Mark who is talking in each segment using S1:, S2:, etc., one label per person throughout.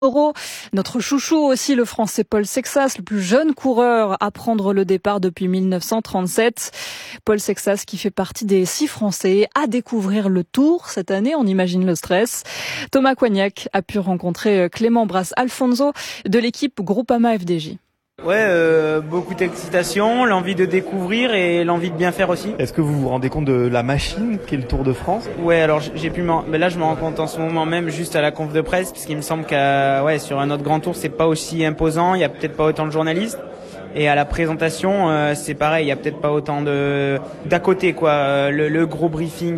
S1: Notre chouchou aussi, le Français Paul Sexas, le plus jeune coureur à prendre le départ depuis 1937. Paul Sexas qui fait partie des 6 Français à découvrir le Tour cette année, on imagine le stress. Thomas Coignac a pu rencontrer Clément Brasse-Alfonso de l'équipe Groupama FDJ.
S2: Ouais, beaucoup d'excitation, l'envie de découvrir et l'envie de bien faire aussi.
S3: Est-ce que vous vous rendez compte de la machine qu'est le Tour de France ?
S2: Ouais, alors mais là je me rends compte en ce moment même juste à la conf de presse, parce qu'il me semble sur un autre grand tour c'est pas aussi imposant, il y a peut-être pas autant de journalistes. Et à la présentation, c'est pareil, il y a peut-être pas autant d'à côté quoi. Le gros briefing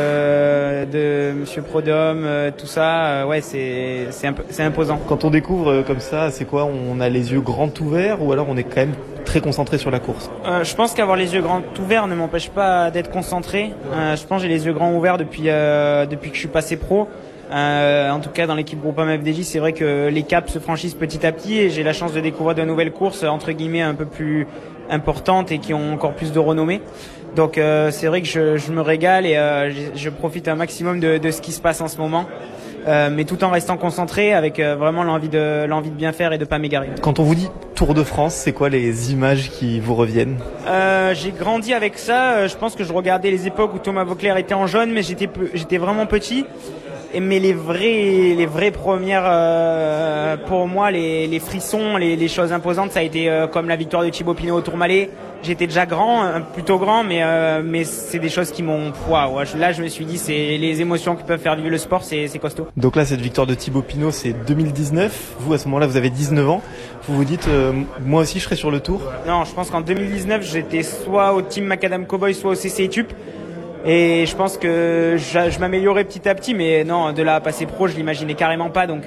S2: de Monsieur Prodhomme, tout ça, c'est imposant.
S3: Quand on découvre comme ça, c'est quoi ? On a les yeux grands ouverts ou alors on est quand même très concentré sur la course ?
S2: Je pense qu'avoir les yeux grands ouverts ne m'empêche pas d'être concentré. Je pense que j'ai les yeux grands ouverts depuis que je suis passé pro. En tout cas dans l'équipe Groupama FDJ, c'est vrai que les caps se franchissent petit à petit et j'ai la chance de découvrir de nouvelles courses entre guillemets un peu plus importantes et qui ont encore plus de renommée. Donc c'est vrai que je me régale et je profite un maximum de ce qui se passe en ce moment. Mais tout en restant concentré avec vraiment l'envie de bien faire et de pas m'égarer.
S3: Quand on vous dit Tour de France, c'est quoi les images qui vous reviennent ?
S2: J'ai grandi avec ça. Je pense que je regardais les époques où Thomas Voeckler était en jaune, mais j'étais vraiment petit. Mais les vraies premières, pour moi, les frissons, les choses imposantes, ça a été comme la victoire de Thibaut Pinot au Tourmalet. J'étais déjà plutôt grand, mais c'est des choses qui m'ont... Là, je me suis dit, c'est les émotions qui peuvent faire vivre le sport, c'est costaud.
S3: Donc là, cette victoire de Thibaut Pinot, c'est 2019. Vous, à ce moment-là, vous avez 19 ans. Vous vous dites, moi aussi, je serai sur le Tour ?
S2: Non, je pense qu'en 2019, j'étais soit au team Macadam Cowboy, soit au CC Etup. Et je pense que je m'améliorais petit à petit, mais non, de là à passer pro, je l'imaginais carrément pas. Donc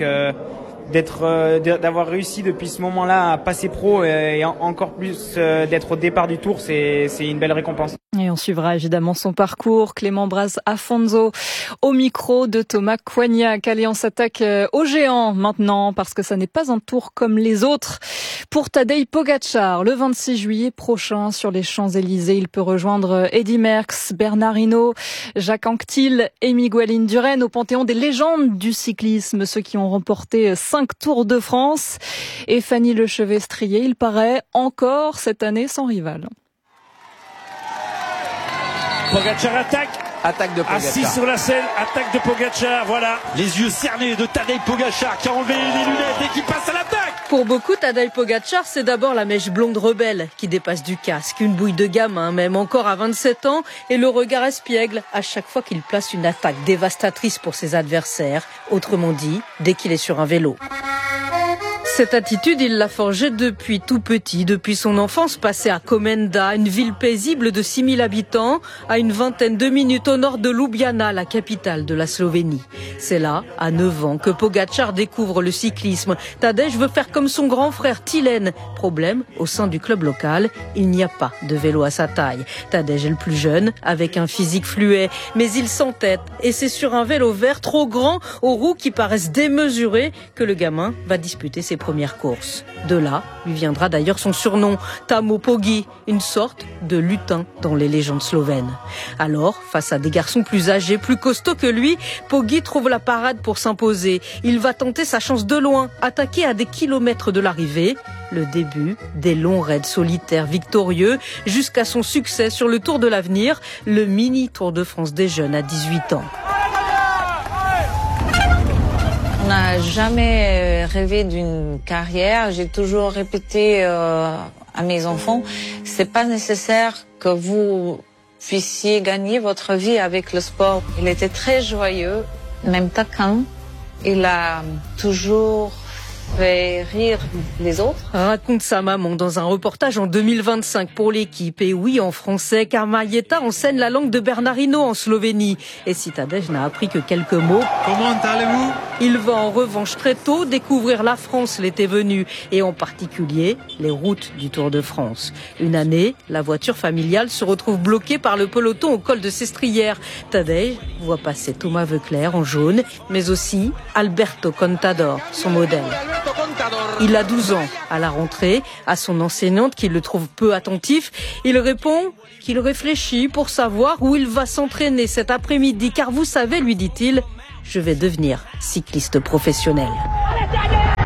S2: d'avoir réussi depuis ce moment-là à passer pro et encore plus d'être au départ du Tour, c'est une belle récompense.
S1: Et on suivra évidemment son parcours. Clément Brasse-Alfonso au micro de Thomas Coignac. Allez, on s'attaque aux géants maintenant parce que ça n'est pas un tour comme les autres. Pour Tadej Pogačar, le 26 juillet prochain sur les Champs-Élysées, il peut rejoindre Eddy Merckx, Bernard Hinault, Jacques Anquetil et Miguel Indurain au panthéon des légendes du cyclisme, ceux qui ont remporté 5 Tours de France. Et Fanny Lechevet-Strier, il paraît encore cette année sans rival.
S4: Pogačar attaque de Pogačar. Assis sur la selle, attaque de Pogačar, voilà. Les yeux cernés de Tadej Pogačar qui a enlevé les lunettes et qui passe à l'attaque.
S5: Pour beaucoup, Tadej Pogačar, c'est d'abord la mèche blonde rebelle qui dépasse du casque, une bouille de gamin, même encore à 27 ans, et le regard espiègle à chaque fois qu'il place une attaque dévastatrice pour ses adversaires, autrement dit, dès qu'il est sur un vélo. Cette attitude, il l'a forgée depuis tout petit, depuis son enfance passée à Komenda, une ville paisible de 6000 habitants, à une vingtaine de minutes au nord de Ljubljana, la capitale de la Slovénie. C'est là, à 9 ans, que Pogačar découvre le cyclisme. Tadej veut faire comme son grand frère Tilen. Problème, au sein du club local, il n'y a pas de vélo à sa taille. Tadej est le plus jeune, avec un physique fluet, mais il s'entête. Et c'est sur un vélo vert trop grand, aux roues qui paraissent démesurées, que le gamin va disputer ses première course. De là, lui viendra d'ailleurs son surnom, Tamo Pogi, une sorte de lutin dans les légendes slovènes. Alors, face à des garçons plus âgés, plus costauds que lui, Pogi trouve la parade pour s'imposer. Il va tenter sa chance de loin, attaquer à des kilomètres de l'arrivée. Le début des longs raids solitaires victorieux jusqu'à son succès sur le Tour de l'avenir, le mini Tour de France des jeunes à 18 ans.
S6: On n'a jamais rêvé d'une carrière. J'ai toujours répété à mes enfants, c'est pas nécessaire que vous puissiez gagner votre vie avec le sport. Il était très joyeux, même taquin. Il a toujours fait rire les autres.
S5: Raconte sa maman dans un reportage en 2025 pour l'équipe. Et oui, en français, car Marietta enseigne la langue de Bernard Hinault en Slovénie. Et si Tadej n'a appris que quelques mots,
S7: comment allez-vous ?
S5: Il va en revanche très tôt découvrir la France l'été venu, et en particulier les routes du Tour de France. Une année, la voiture familiale se retrouve bloquée par le peloton au col de Sestrières. Tadej voit passer Thomas Voeckler en jaune, mais aussi Alberto Contador, son modèle. Il a 12 ans. À la rentrée, à son enseignante qui le trouve peu attentif, il répond qu'il réfléchit pour savoir où il va s'entraîner cet après-midi. Car vous savez, lui dit-il, je vais devenir cycliste professionnel.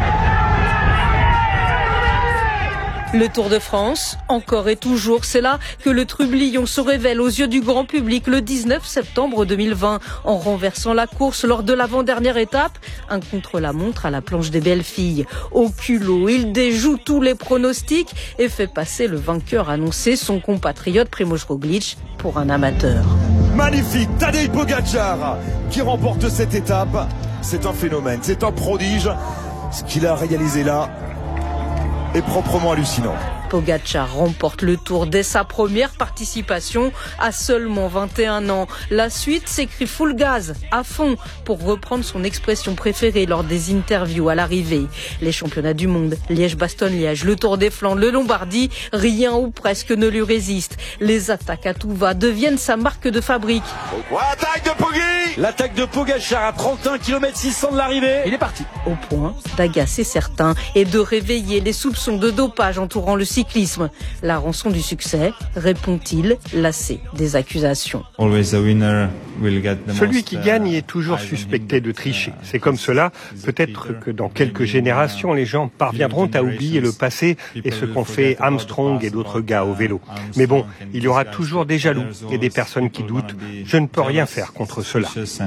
S5: Le Tour de France, encore et toujours, c'est là que le trublion se révèle aux yeux du grand public le 19 septembre 2020 en renversant la course lors de l'avant-dernière étape, un contre-la-montre à la planche des belles filles. Au culot, il déjoue tous les pronostics et fait passer le vainqueur annoncé, son compatriote Primož Roglič, pour un amateur.
S7: Magnifique, Tadej Pogačar qui remporte cette étape. C'est un phénomène, c'est un prodige. Ce qu'il a réalisé là est proprement hallucinant.
S5: Pogačar remporte le Tour dès sa première participation à seulement 21 ans. La suite s'écrit full gaz, à fond, pour reprendre son expression préférée lors des interviews à l'arrivée. Les championnats du monde, Liège-Bastogne-Liège, le Tour des Flandres, le Lombardie, rien ou presque ne lui résiste. Les attaques à tout va deviennent sa marque de fabrique.
S7: Attaque de Poggi!
S4: L'attaque de Pogačar à 31 km 600 de l'arrivée. Il est parti.
S5: Au point d'agacer certains et de réveiller les soupçons de dopage entourant le cyclisme. La rançon du succès, répond-il, lassé des accusations.
S8: Celui qui gagne est toujours suspecté de tricher. C'est comme cela. Peut-être que dans quelques générations, les gens parviendront à oublier le passé et ce qu'ont fait Armstrong et d'autres gars au vélo. Mais bon, il y aura toujours des jaloux et des personnes qui doutent. Je ne peux rien faire contre cela.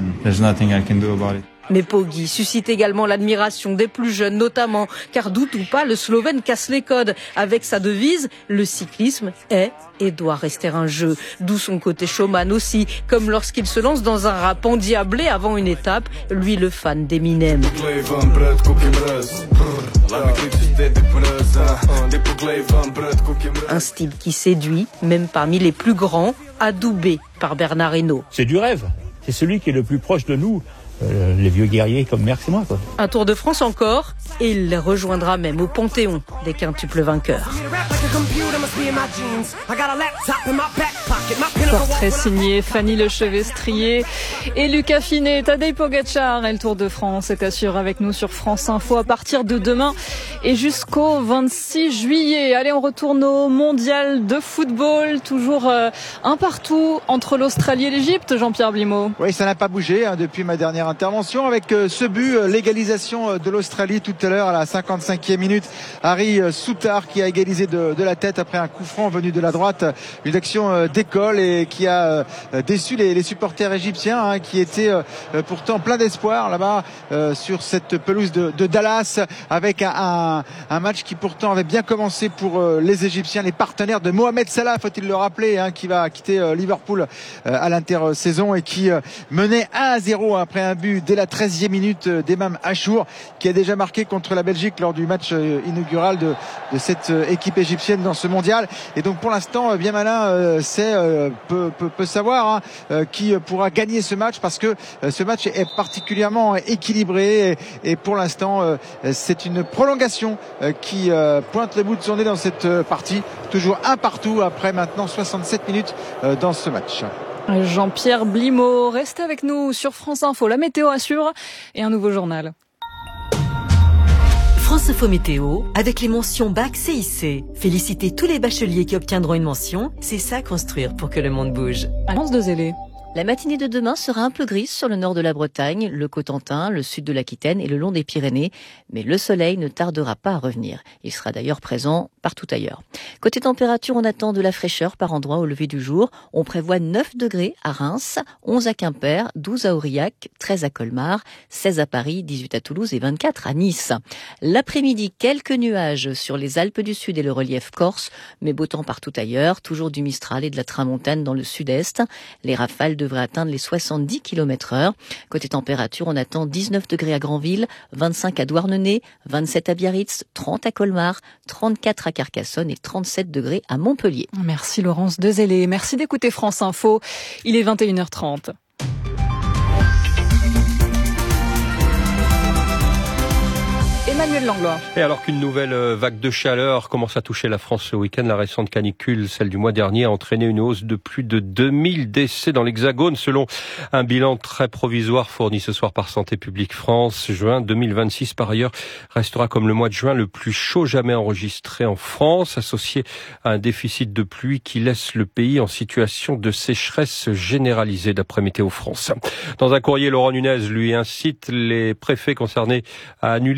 S5: Mais Poggi suscite également l'admiration des plus jeunes notamment, car doute ou pas, le Slovène casse les codes. Avec sa devise, le cyclisme est et doit rester un jeu. D'où son côté showman aussi, comme lorsqu'il se lance dans un rap endiablé avant une étape, lui le fan d'Eminem. Un style qui séduit, même parmi les plus grands, adoubé par Bernard Hinault.
S9: C'est du rêve, c'est celui qui est le plus proche de nous. Les vieux guerriers comme Merckx et moi, quoi.
S5: Un Tour de France encore, et il les rejoindra même au panthéon des quintuples vainqueurs.
S1: Portrait signé Fanny Lechevestrier et Lucas Finet. Tadej Pogačar et le Tour de France est à suivre avec nous sur France Info à partir de demain et jusqu'au 26 juillet. Allez, on retourne au mondial de football, toujours un partout entre l'Australie et l'Égypte, Jean-Pierre Blimaud.
S10: Oui, ça n'a pas bougé depuis ma dernière intervention avec ce but, l'égalisation de l'Australie tout à l'heure à la 55e minute. Harry Souttar qui a égalisé de la tête après un coup franc venu de la droite, une action d'école et qui a déçu les supporters égyptiens qui étaient pourtant plein d'espoir là-bas sur cette pelouse de Dallas, avec un match qui pourtant avait bien commencé pour les Égyptiens, les partenaires de Mohamed Salah, faut-il le rappeler, qui va quitter Liverpool à l'intersaison et qui menait 1-0 après un but dès la 13e minute d'Emam Achour, qui a déjà marqué contre la Belgique lors du match inaugural de cette équipe égyptienne dans ce mondial. Et donc pour l'instant, bien malin peut savoir qui pourra gagner ce match, parce que ce match est particulièrement équilibré et pour l'instant c'est une prolongation qui pointe le bout de son nez dans cette partie. Toujours un partout après maintenant 67 minutes dans ce match.
S1: Jean-Pierre Blimaud, restez avec nous sur France Info. La météo à suivre et un nouveau journal.
S11: France Info Météo, avec les mentions Bac CIC. Félicitez tous les bacheliers qui obtiendront une mention. C'est ça construire pour que le monde bouge.
S1: Annonce de Zélé.
S12: La matinée de demain sera un peu grise sur le nord de la Bretagne, le Cotentin, le sud de l'Aquitaine et le long des Pyrénées. Mais le soleil ne tardera pas à revenir. Il sera d'ailleurs présent partout ailleurs. Côté température, on attend de la fraîcheur par endroits au lever du jour. On prévoit 9 degrés à Reims, 11 à Quimper, 12 à Aurillac, 13 à Colmar, 16 à Paris, 18 à Toulouse et 24 à Nice. L'après-midi, quelques nuages sur les Alpes du Sud et le relief corse, mais beau temps partout ailleurs. Toujours du Mistral et de la Tramontane dans le sud-est. Les rafales devrait atteindre les 70 km/h. Côté température, on attend 19 degrés à Granville, 25 à Douarnenez, 27 à Biarritz, 30 à Colmar, 34 à Carcassonne et 37 degrés à Montpellier.
S1: Merci Laurence Dezélé. Merci d'écouter France Info. Il est 21h30. Emmanuel Langlois.
S13: Et alors qu'une nouvelle vague de chaleur commence à toucher la France ce week-end, la récente canicule, celle du mois dernier, a entraîné une hausse de plus de 2000 décès dans l'Hexagone, selon un bilan très provisoire fourni ce soir par Santé publique France. Juin 2026, par ailleurs, restera comme le mois de juin le plus chaud jamais enregistré en France, associé à un déficit de pluie qui laisse le pays en situation de sécheresse généralisée, d'après Météo France. Dans un courrier, Laurent Nunez lui incite les préfets concernés à annuler, si nécessaire,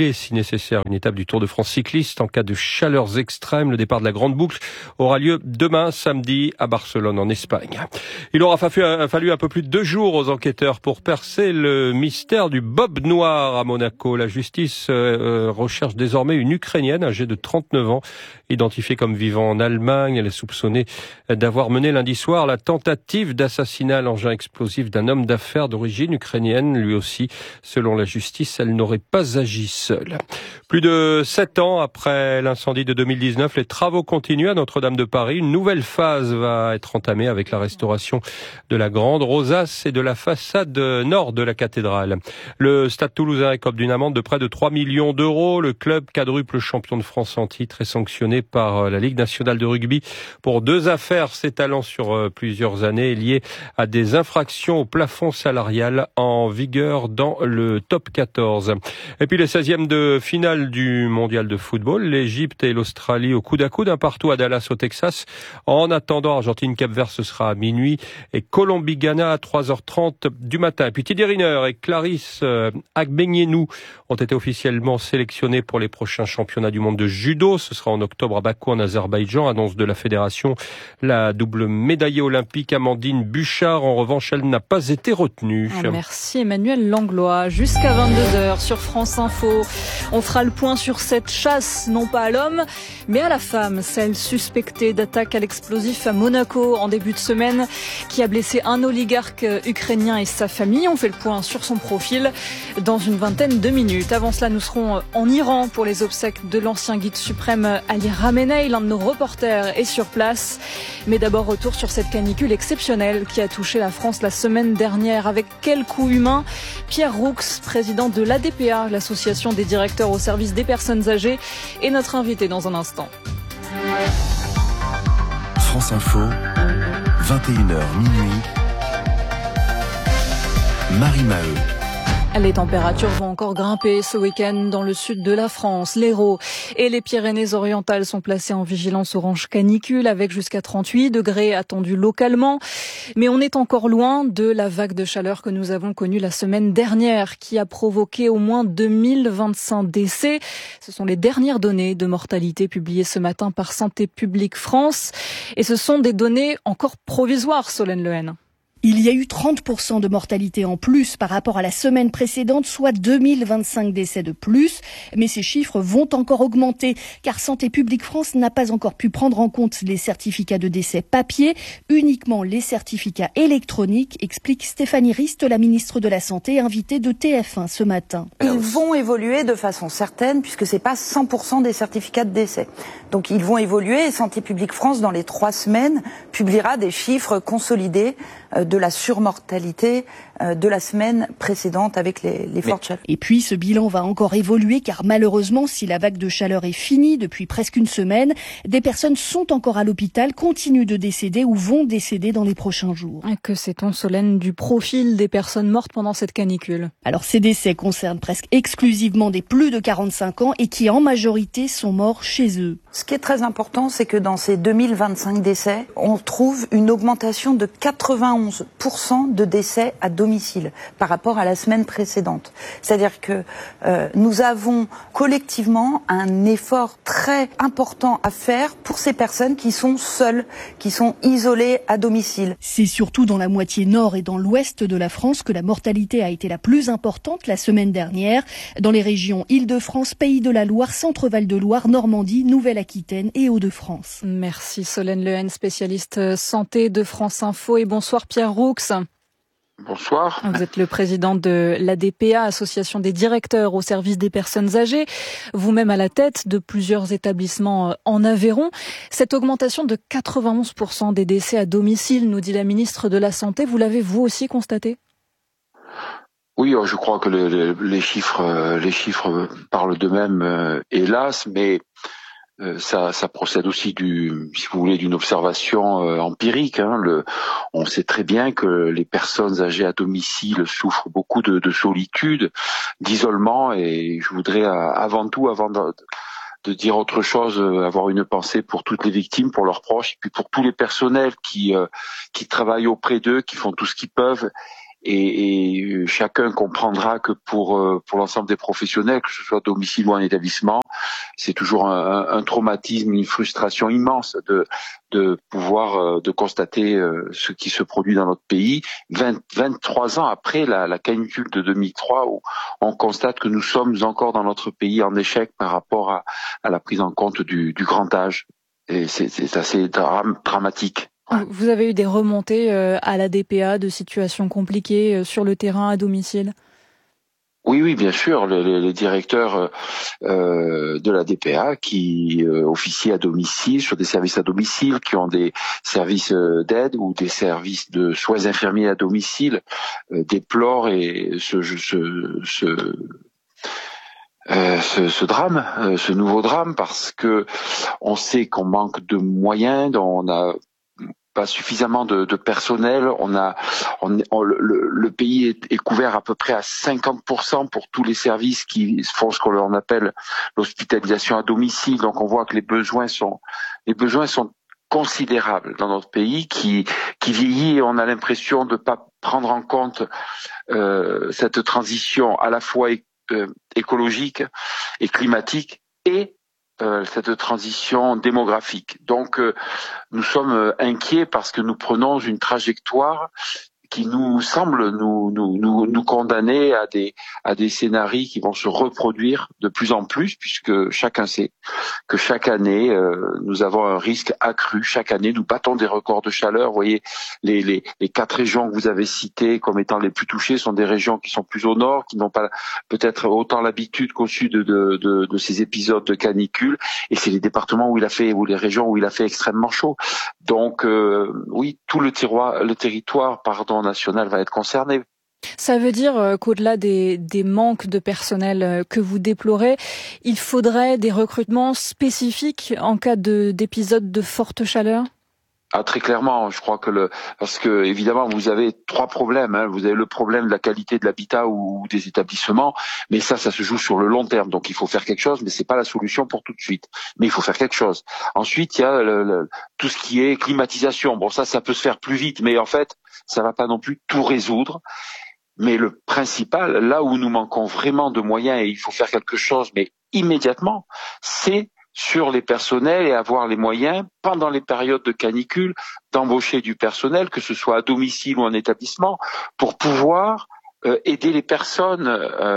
S13: nécessaire. Une étape du Tour de France cycliste en cas de chaleurs extrêmes. Le départ de la Grande Boucle aura lieu demain, samedi, à Barcelone, en Espagne. Il aura fallu un peu plus de 2 jours aux enquêteurs pour percer le mystère du bob noir à Monaco. La justice recherche désormais une Ukrainienne âgée de 39 ans, identifiée comme vivant en Allemagne. Elle est soupçonnée d'avoir mené lundi soir la tentative d'assassinat à l'engin explosif d'un homme d'affaires d'origine ukrainienne. Lui aussi, selon la justice, elle n'aurait pas agi seule. Plus de 7 ans après l'incendie de 2019, les travaux continuent à Notre-Dame de Paris. Une nouvelle phase va être entamée avec la restauration de la grande rosace et de la façade nord de la cathédrale. Le Stade Toulousain écope d'une amende de près de 3 millions d'euros. Le club quadruple champion de France en titre est sanctionné par la Ligue nationale de rugby pour 2 affaires s'étalant sur plusieurs années liées à des infractions au plafond salarial en vigueur dans le top 14. Et puis les 16e de finale du mondial de football, l'Égypte et l'Australie au coude à coude, un partout à Dallas au Texas. En attendant, Argentine-Cap-Vert, ce sera à minuit et Colombie-Ghana à 3h30 du matin. Et puis Teddy Riner et Clarisse Agbenienou ont été officiellement sélectionnés pour les prochains championnats du monde de judo. Ce sera en octobre à Bakou en Azerbaïdjan, annonce de la fédération. La double médaillée olympique Amandine Bouchard, en revanche, elle n'a pas été retenue.
S1: Merci Emmanuel Langlois. Jusqu'à 22h sur France Info, on fera le point sur cette chasse, non pas à l'homme, mais à la femme, celle suspectée d'attaque à l'explosif à Monaco en début de semaine, qui a blessé un oligarque ukrainien et sa famille. On fait le point sur son profil dans une vingtaine de minutes. Avant cela, nous serons en Iran pour les obsèques de l'ancien guide suprême Ali Khamenei. L'un de nos reporters est sur place. Mais d'abord, retour sur cette canicule exceptionnelle qui a touché la France la semaine dernière. Avec quel coût humain? Pierre Roux, président de l'ADPA, l'association des directeurs au service des personnes âgées, est notre invité dans un instant.
S14: France Info, 21h minuit. Marie Maheu.
S1: Les températures vont encore grimper ce week-end dans le sud de la France. L'Hérault et les Pyrénées-Orientales sont placés en vigilance orange canicule avec jusqu'à 38 degrés attendus localement. Mais on est encore loin de la vague de chaleur que nous avons connue la semaine dernière qui a provoqué au moins 2025 décès. Ce sont les dernières données de mortalité publiées ce matin par Santé publique France. Et ce sont des données encore provisoires, Solène Lehen.
S15: Il y a eu 30% de mortalité en plus par rapport à la semaine précédente, soit 2025 décès de plus. Mais ces chiffres vont encore augmenter car Santé publique France n'a pas encore pu prendre en compte les certificats de décès papier, uniquement les certificats électroniques, explique Stéphanie Rist, la ministre de la Santé, invitée de TF1 ce matin.
S16: Ils vont évoluer de façon certaine puisque c'est pas 100% des certificats de décès. Donc ils vont évoluer et Santé publique France, dans les 3 semaines, publiera des chiffres consolidés de la surmortalité de la semaine précédente avec les fortes chaleurs.
S15: Et puis ce bilan va encore évoluer car malheureusement, si la vague de chaleur est finie depuis presque une semaine, des personnes sont encore à l'hôpital, continuent de décéder ou vont décéder dans les prochains jours.
S1: Que sait-on, Solène, du profil des personnes mortes pendant cette canicule?
S15: Alors ces décès concernent presque exclusivement des plus de 45 ans et qui en majorité sont morts chez eux.
S16: Ce qui est très important, c'est que dans ces 2025 décès, on trouve une augmentation de 91% de décès à domicile par rapport à la semaine précédente. C'est-à-dire que nous avons collectivement un effort très important à faire pour ces personnes qui sont seules, qui sont isolées à domicile.
S15: C'est surtout dans la moitié nord et dans l'ouest de la France que la mortalité a été la plus importante la semaine dernière. Dans les régions Île-de-France, Pays de la Loire, Centre-Val de Loire, Normandie, Nouvelle-Aquitaine et Hauts-de-France.
S1: Merci Solène Lehen, spécialiste santé de France Info, et bonsoir Pierre Roux.
S17: Bonsoir.
S1: Vous êtes le président de l'ADPA, association des directeurs au service des personnes âgées, vous-même à la tête de plusieurs établissements en Aveyron. Cette augmentation de 91% des décès à domicile, nous dit la ministre de la Santé, vous l'avez vous aussi constaté?
S17: Oui, je crois que les chiffres parlent d'eux-mêmes, hélas, mais ça procède aussi si vous voulez, d'une observation empirique. On sait très bien que les personnes âgées à domicile souffrent beaucoup de solitude, d'isolement, et je voudrais avant de dire autre chose, avoir une pensée pour toutes les victimes, pour leurs proches, et puis pour tous les personnels qui travaillent auprès d'eux, qui font tout ce qu'ils peuvent, Et chacun comprendra que pour l'ensemble des professionnels, que ce soit à domicile ou en établissement, c'est toujours un traumatisme, une frustration immense de pouvoir de constater ce qui se produit dans notre pays 23 ans après la canicule de 2003, où on constate que nous sommes encore dans notre pays en échec par rapport à la prise en compte du grand âge. Et c'est assez dramatique.
S1: Vous avez eu des remontées à la DPA de situations compliquées sur le terrain à domicile?
S17: Oui, bien sûr, les directeurs de la DPA qui officient à domicile, sur des services à domicile, qui ont des services d'aide ou des services de soins infirmiers à domicile, déplorent ce drame, ce nouveau drame, parce que on sait qu'on manque de moyens, on a pas suffisamment de personnel. Le pays est couvert à peu près à 50% pour tous les services qui font ce qu'on appelle l'hospitalisation à domicile. Donc on voit que les besoins sont considérables dans notre pays qui vieillit, et on a l'impression de pas prendre en compte cette transition à la fois écologique et climatique et cette transition démographique. Donc nous sommes inquiets parce que nous prenons une trajectoire qui nous semble nous condamner à des scénarios qui vont se reproduire de plus en plus, puisque chacun sait que chaque année nous avons un risque accru. Chaque année nous battons des records de chaleur. Vous voyez, les 4 régions que vous avez citées comme étant les plus touchées sont des régions qui sont plus au nord, qui n'ont pas peut-être autant l'habitude qu'au sud de ces épisodes de canicule, et c'est les départements où les régions où il a fait extrêmement chaud. Donc oui, tout le territoire national va être concerné.
S1: Ça veut dire qu'au-delà des manques de personnel que vous déplorez, il faudrait des recrutements spécifiques en cas d'épisodes de forte chaleur?
S17: Ah, très clairement, je crois parce que évidemment vous avez 3 problèmes. Vous avez le problème de la qualité de l'habitat ou des établissements, mais ça se joue sur le long terme. Donc il faut faire quelque chose, mais c'est pas la solution pour tout de suite. Mais il faut faire quelque chose. Ensuite, il y a tout ce qui est climatisation. Bon, ça peut se faire plus vite, mais en fait, ça va pas non plus tout résoudre. Mais le principal, là où nous manquons vraiment de moyens et il faut faire quelque chose, mais immédiatement, c'est sur les personnels et avoir les moyens, pendant les périodes de canicule, d'embaucher du personnel, que ce soit à domicile ou en établissement, pour pouvoir aider les personnes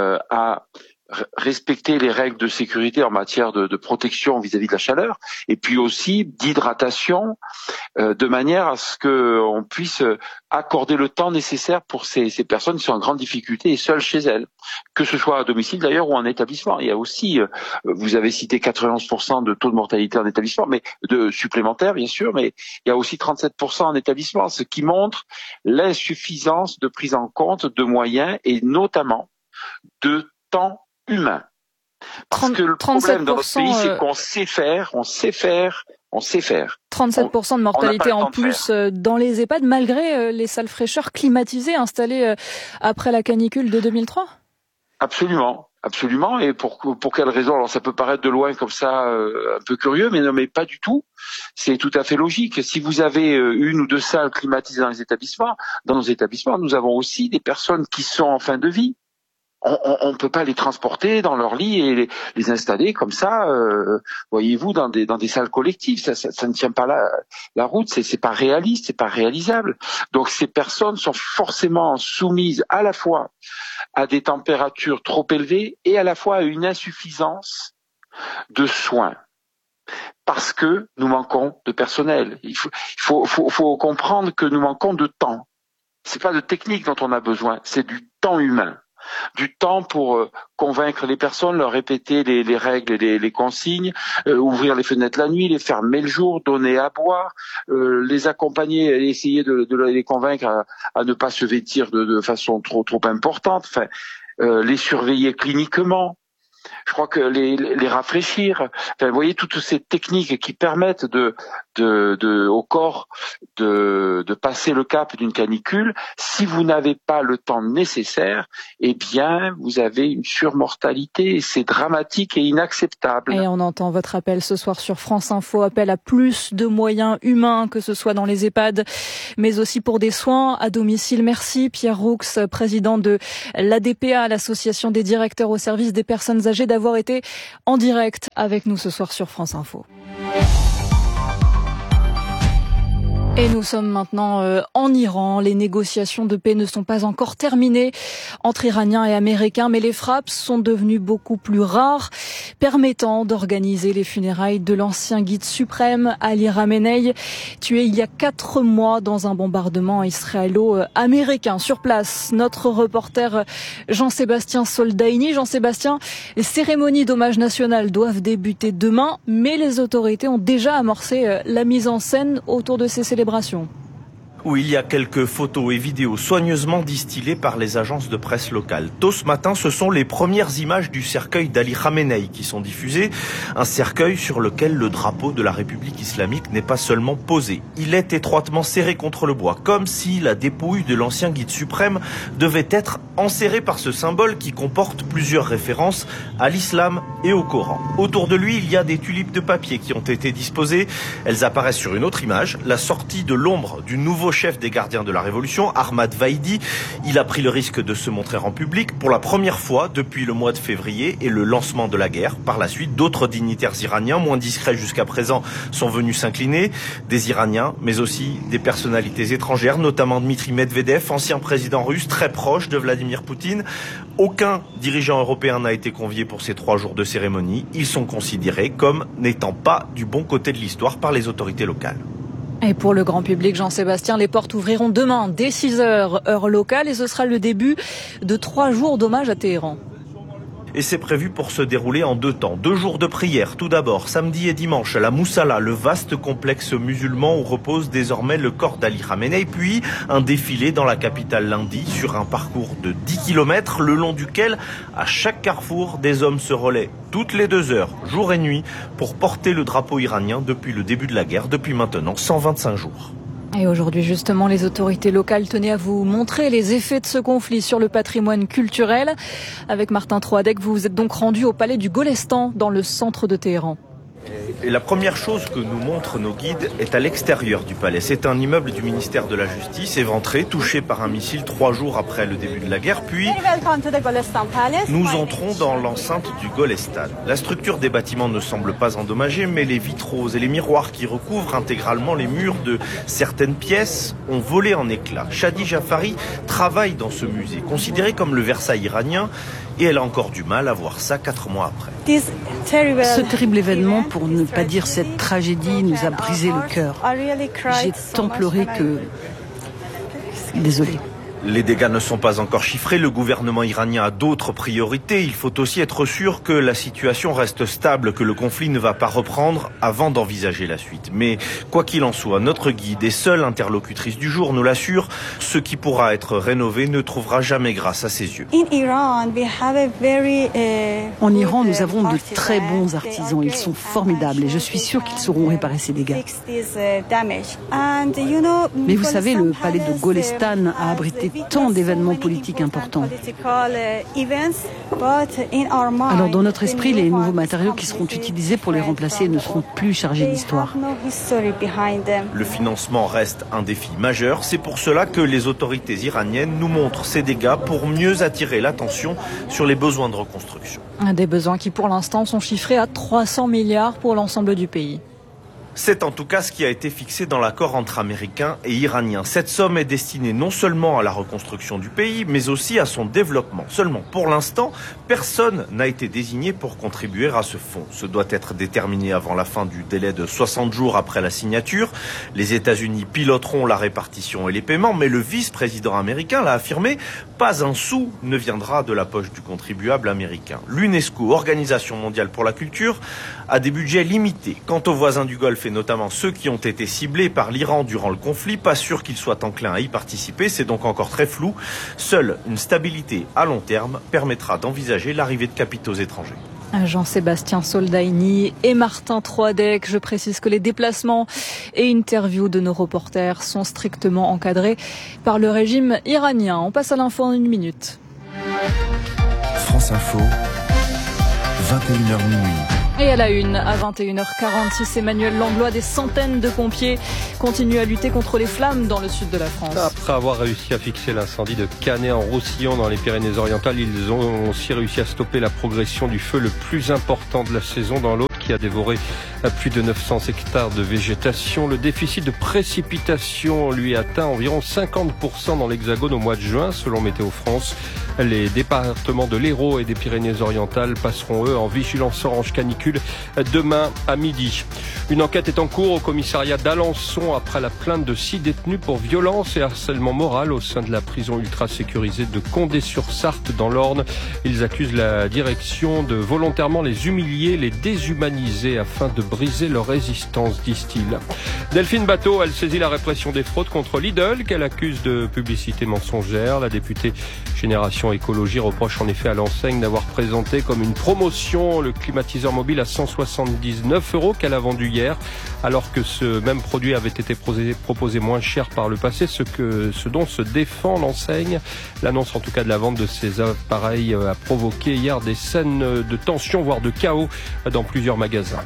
S17: à respecter les règles de sécurité en matière de protection vis-à-vis de la chaleur, et puis aussi d'hydratation, de manière à ce qu'on puisse accorder le temps nécessaire pour ces personnes qui sont en grande difficulté et seules chez elles, que ce soit à domicile d'ailleurs ou en établissement. Il y a aussi, vous avez cité 91% de taux de mortalité en établissement, mais de supplémentaires bien sûr, mais il y a aussi 37% en établissement, ce qui montre l'insuffisance de prise en compte de moyens et notamment de temps humain. Parce que le problème dans notre pays, c'est qu'on sait faire.
S1: 37% de mortalité en plus dans les EHPAD, malgré les salles fraîcheurs climatisées installées après la canicule de 2003 ?
S17: Absolument. Et pour quelle raison? Alors ça peut paraître de loin comme ça un peu curieux, mais non, mais pas du tout. C'est tout à fait logique. Si vous avez 1 ou 2 salles climatisées dans nos établissements, nous avons aussi des personnes qui sont en fin de vie. On peut pas les transporter dans leur lit et les installer comme ça, voyez-vous, dans des salles collectives. Ça ne tient pas la route. C'est pas réaliste, c'est pas réalisable. Donc ces personnes sont forcément soumises à la fois à des températures trop élevées et à la fois à une insuffisance de soins. Parce que nous manquons de personnel. Il faut comprendre que nous manquons de temps. C'est pas de technique dont on a besoin, c'est du temps humain. Du temps pour convaincre les personnes, leur répéter les règles et les consignes, ouvrir les fenêtres la nuit, les fermer le jour, donner à boire, les accompagner, essayer de les convaincre à ne pas se vêtir de façon trop importante, les surveiller cliniquement. je crois que les rafraîchir, enfin, vous voyez toutes ces techniques qui permettent au corps de passer le cap d'une canicule. Si vous n'avez pas le temps nécessaire, eh bien vous avez une surmortalité. C'est dramatique et inacceptable.
S1: Et on entend votre appel ce soir sur France Info, appel à plus de moyens humains, que ce soit dans les EHPAD, mais aussi pour des soins à domicile. Merci Pierre Roux, président de l'ADPA, l'association des directeurs au service des personnes âgées, d'avoir été en direct avec nous ce soir sur France Info. Et nous sommes maintenant en Iran. Les négociations de paix ne sont pas encore terminées entre Iraniens et Américains, mais les frappes sont devenues beaucoup plus rares, permettant d'organiser les funérailles de l'ancien guide suprême Ali Khamenei, tué il y a 4 mois dans un bombardement israélo-américain. Sur place, notre reporter Jean-Sébastien Soldaini. Jean-Sébastien, les cérémonies d'hommage national doivent débuter demain, mais les autorités ont déjà amorcé la mise en scène autour de ces célébrations.
S18: Où il y a quelques photos et vidéos soigneusement distillées par les agences de presse locales. Tôt ce matin, ce sont les premières images du cercueil d'Ali Khamenei qui sont diffusées. Un cercueil sur lequel le drapeau de la République islamique n'est pas seulement posé. Il est étroitement serré contre le bois, comme si la dépouille de l'ancien guide suprême devait être enserrée par ce symbole qui comporte plusieurs références à l'islam et au Coran. Autour de lui, il y a des tulipes de papier qui ont été disposées. Elles apparaissent sur une autre image, la sortie de l'ombre du nouveau chef des gardiens de la Révolution, Ahmad Vaidi. Il a pris le risque de se montrer en public pour la première fois depuis le mois de février et le lancement de la guerre. Par la suite, d'autres dignitaires iraniens, moins discrets jusqu'à présent, sont venus s'incliner. Des Iraniens, mais aussi des personnalités étrangères, notamment Dmitri Medvedev, ancien président russe, très proche de Vladimir Poutine. Aucun dirigeant européen n'a été convié pour ces 3 jours de cérémonie. Ils sont considérés comme n'étant pas du bon côté de l'histoire par les autorités locales.
S1: Et pour le grand public, Jean-Sébastien, les portes ouvriront demain dès 6h, heure locale, et ce sera le début de 3 jours d'hommage à Téhéran.
S18: Et c'est prévu pour se dérouler en 2 temps. 2 jours de prière. Tout d'abord, samedi et dimanche, à la Moussala, le vaste complexe musulman où repose désormais le corps d'Ali Khamenei. Puis un défilé dans la capitale lundi sur un parcours de 10 km, le long duquel, à chaque carrefour, des hommes se relaient toutes les 2 heures, jour et nuit, pour porter le drapeau iranien depuis le début de la guerre, depuis maintenant 125 jours.
S1: Et aujourd'hui, justement, les autorités locales tenaient à vous montrer les effets de ce conflit sur le patrimoine culturel. Avec Martin Troadec, vous vous êtes donc rendu au palais du Golestan, dans le centre de Téhéran.
S18: Et la première chose que nous montrent nos guides est à l'extérieur du palais. C'est un immeuble du ministère de la Justice, éventré, touché par un missile 3 jours après le début de la guerre. Puis, nous entrons dans l'enceinte du Golestan. La structure des bâtiments ne semble pas endommagée, mais les vitraux et les miroirs qui recouvrent intégralement les murs de certaines pièces ont volé en éclats. Shadi Jafari travaille dans ce musée, considéré comme le Versailles iranien, et elle a encore du mal à voir ça 4 mois après.
S19: Ce terrible événement, pour ne pas dire cette tragédie, nous a brisé le cœur. J'ai tant pleuré que... Désolée.
S18: Les dégâts ne sont pas encore chiffrés. Le gouvernement iranien a d'autres priorités. Il faut aussi être sûr que la situation reste stable, que le conflit ne va pas reprendre avant d'envisager la suite. Mais quoi qu'il en soit, notre guide et seule interlocutrice du jour nous l'assure, ce qui pourra être rénové ne trouvera jamais grâce à ses yeux.
S19: En Iran, nous avons de très bons artisans. Ils sont formidables et je suis sûre qu'ils sauront réparer ces dégâts. Mais vous savez, le palais de Golestan a abrité tant d'événements politiques importants. Alors dans notre esprit, les nouveaux matériaux qui seront utilisés pour les remplacer ne seront plus chargés d'histoire.
S18: Le financement reste un défi majeur. C'est pour cela que les autorités iraniennes nous montrent ces dégâts pour mieux attirer l'attention sur les besoins de reconstruction.
S1: Des besoins qui pour l'instant sont chiffrés à 300 milliards pour l'ensemble du pays.
S18: C'est en tout cas ce qui a été fixé dans l'accord entre Américains et Iraniens. Cette somme est destinée non seulement à la reconstruction du pays, mais aussi à son développement. Seulement, pour l'instant, personne n'a été désigné pour contribuer à ce fonds. Ce doit être déterminé avant la fin du délai de 60 jours après la signature. Les États-Unis piloteront la répartition et les paiements, mais le vice-président américain l'a affirmé, pas un sou ne viendra de la poche du contribuable américain. L'UNESCO, Organisation mondiale pour la culture, a des budgets limités. Quant aux voisins du Golfe, et notamment ceux qui ont été ciblés par l'Iran durant le conflit, pas sûr qu'ils soient enclins à y participer, c'est donc encore très flou. Seule une stabilité à long terme permettra d'envisager l'arrivée de capitaux étrangers.
S1: Jean-Sébastien Soldaini et Martin Troadec. Je précise que les déplacements et interviews de nos reporters sont strictement encadrés par le régime iranien. On passe à l'info en 1 minute.
S14: France Info, 21h minuit.
S1: Et à la une, à 21h46, Emmanuel Langlois, des centaines de pompiers continuent à lutter contre les flammes dans le sud de la France.
S13: Après avoir réussi à fixer l'incendie de Canet-en-Roussillon dans les Pyrénées-Orientales, ils ont aussi réussi à stopper la progression du feu le plus important de la saison dans l'Aude, qui a dévoré plus de 900 hectares de végétation. Le déficit de précipitation lui atteint environ 50% dans l'Hexagone au mois de juin, selon Météo France. Les départements de l'Hérault et des Pyrénées-Orientales passeront, eux, en vigilance orange canicule demain à midi. Une enquête est en cours au commissariat d'Alençon après la plainte de 6 détenus pour violence et harcèlement moral au sein de la prison ultra sécurisée de Condé-sur-Sarthe dans l'Orne. Ils accusent la direction de volontairement les humilier, les déshumaniser afin de briser leur résistance, disent-ils. Delphine Batteau, elle saisit la répression des fraudes contre Lidl qu'elle accuse de publicité mensongère. La députée Génération Écologie reproche en effet à l'enseigne d'avoir présenté comme une promotion le climatiseur mobile à 179 € qu'elle a vendu hier, alors que ce même produit avait été proposé moins cher par le passé, ce dont se défend l'enseigne. L'annonce en tout cas de la vente de ces appareils a provoqué hier des scènes de tension, voire de chaos dans plusieurs magasins.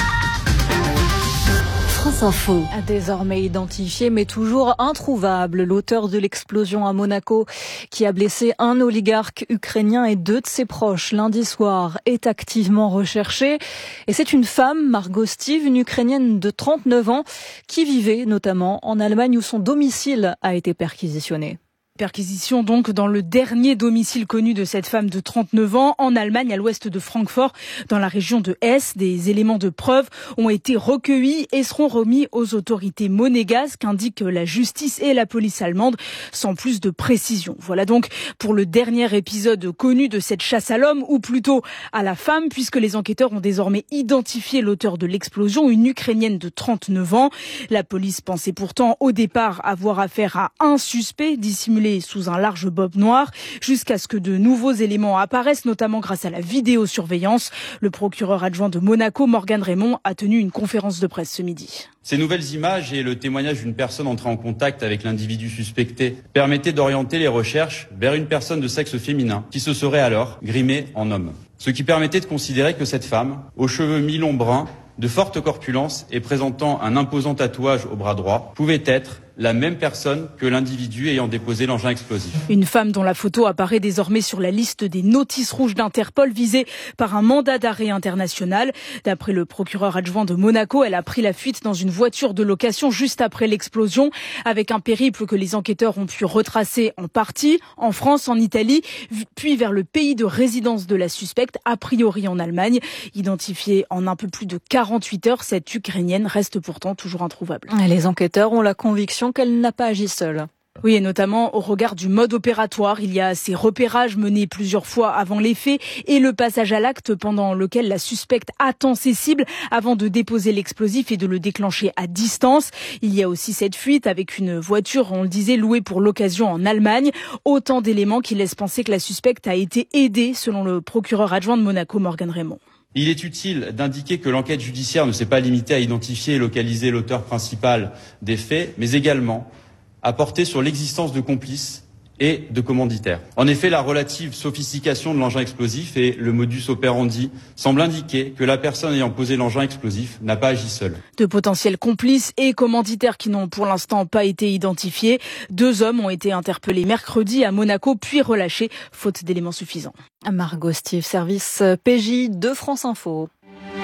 S1: France Info. Désormais identifié mais toujours introuvable, l'auteur de l'explosion à Monaco qui a blessé un oligarque ukrainien et 2 de ses proches lundi soir est activement recherché. Et c'est une femme, Margot Steve, une Ukrainienne de 39 ans qui vivait notamment en Allemagne où son domicile a été perquisitionné.
S20: Perquisition donc dans le dernier domicile connu de cette femme de 39 ans en Allemagne, à l'ouest de Francfort, dans la région de Hesse. Des éléments de preuve ont été recueillis et seront remis aux autorités monégasques, indiquent la justice et la police allemande, sans plus de précision. Voilà donc pour le dernier épisode connu de cette chasse à l'homme, ou plutôt à la femme, puisque les enquêteurs ont désormais identifié l'auteur de l'explosion, une Ukrainienne de 39 ans. La police pensait pourtant au départ avoir affaire à un suspect dissimulé sous un large bob noir, jusqu'à ce que de nouveaux éléments apparaissent, notamment grâce à la vidéosurveillance. Le procureur adjoint de Monaco, Morgan Raymond, a tenu une conférence de presse ce midi.
S21: Ces nouvelles images et le témoignage d'une personne entrée en contact avec l'individu suspecté permettaient d'orienter les recherches vers une personne de sexe féminin qui se serait alors grimée en homme. Ce qui permettait de considérer que cette femme, aux cheveux mi-longs bruns, de forte corpulence et présentant un imposant tatouage au bras droit, pouvait être la même personne que l'individu ayant déposé l'engin explosif.
S20: Une femme dont la photo apparaît désormais sur la liste des notices rouges d'Interpol visée par un mandat d'arrêt international. D'après le procureur adjoint de Monaco, elle a pris la fuite dans une voiture de location juste après l'explosion, avec un périple que les enquêteurs ont pu retracer en partie, en France, en Italie, puis vers le pays de résidence de la suspecte, a priori en Allemagne. Identifiée en un peu plus de 48 heures, cette Ukrainienne reste pourtant toujours introuvable.
S1: Les enquêteurs ont la conviction qu'elle n'a pas agi seule.
S20: Oui, et notamment au regard du mode opératoire. Il y a ces repérages menés plusieurs fois avant les faits et le passage à l'acte pendant lequel la suspecte attend ses cibles avant de déposer l'explosif et de le déclencher à distance. Il y a aussi cette fuite avec une voiture, on le disait, louée pour l'occasion en Allemagne. Autant d'éléments qui laissent penser que la suspecte a été aidée, selon le procureur adjoint de Monaco, Morgan Raymond.
S21: Il est utile d'indiquer que l'enquête judiciaire ne s'est pas limitée à identifier et localiser l'auteur principal des faits, mais également à porter sur l'existence de complices et de commanditaires. En effet, la relative sophistication de l'engin explosif et le modus operandi semblent indiquer que la personne ayant posé l'engin explosif n'a pas agi seule.
S20: De potentiels complices et commanditaires qui n'ont pour l'instant pas été identifiés. 2 hommes ont été interpellés mercredi à Monaco, puis relâchés, faute d'éléments suffisants.
S1: Margot Steve, service PJ de France Info.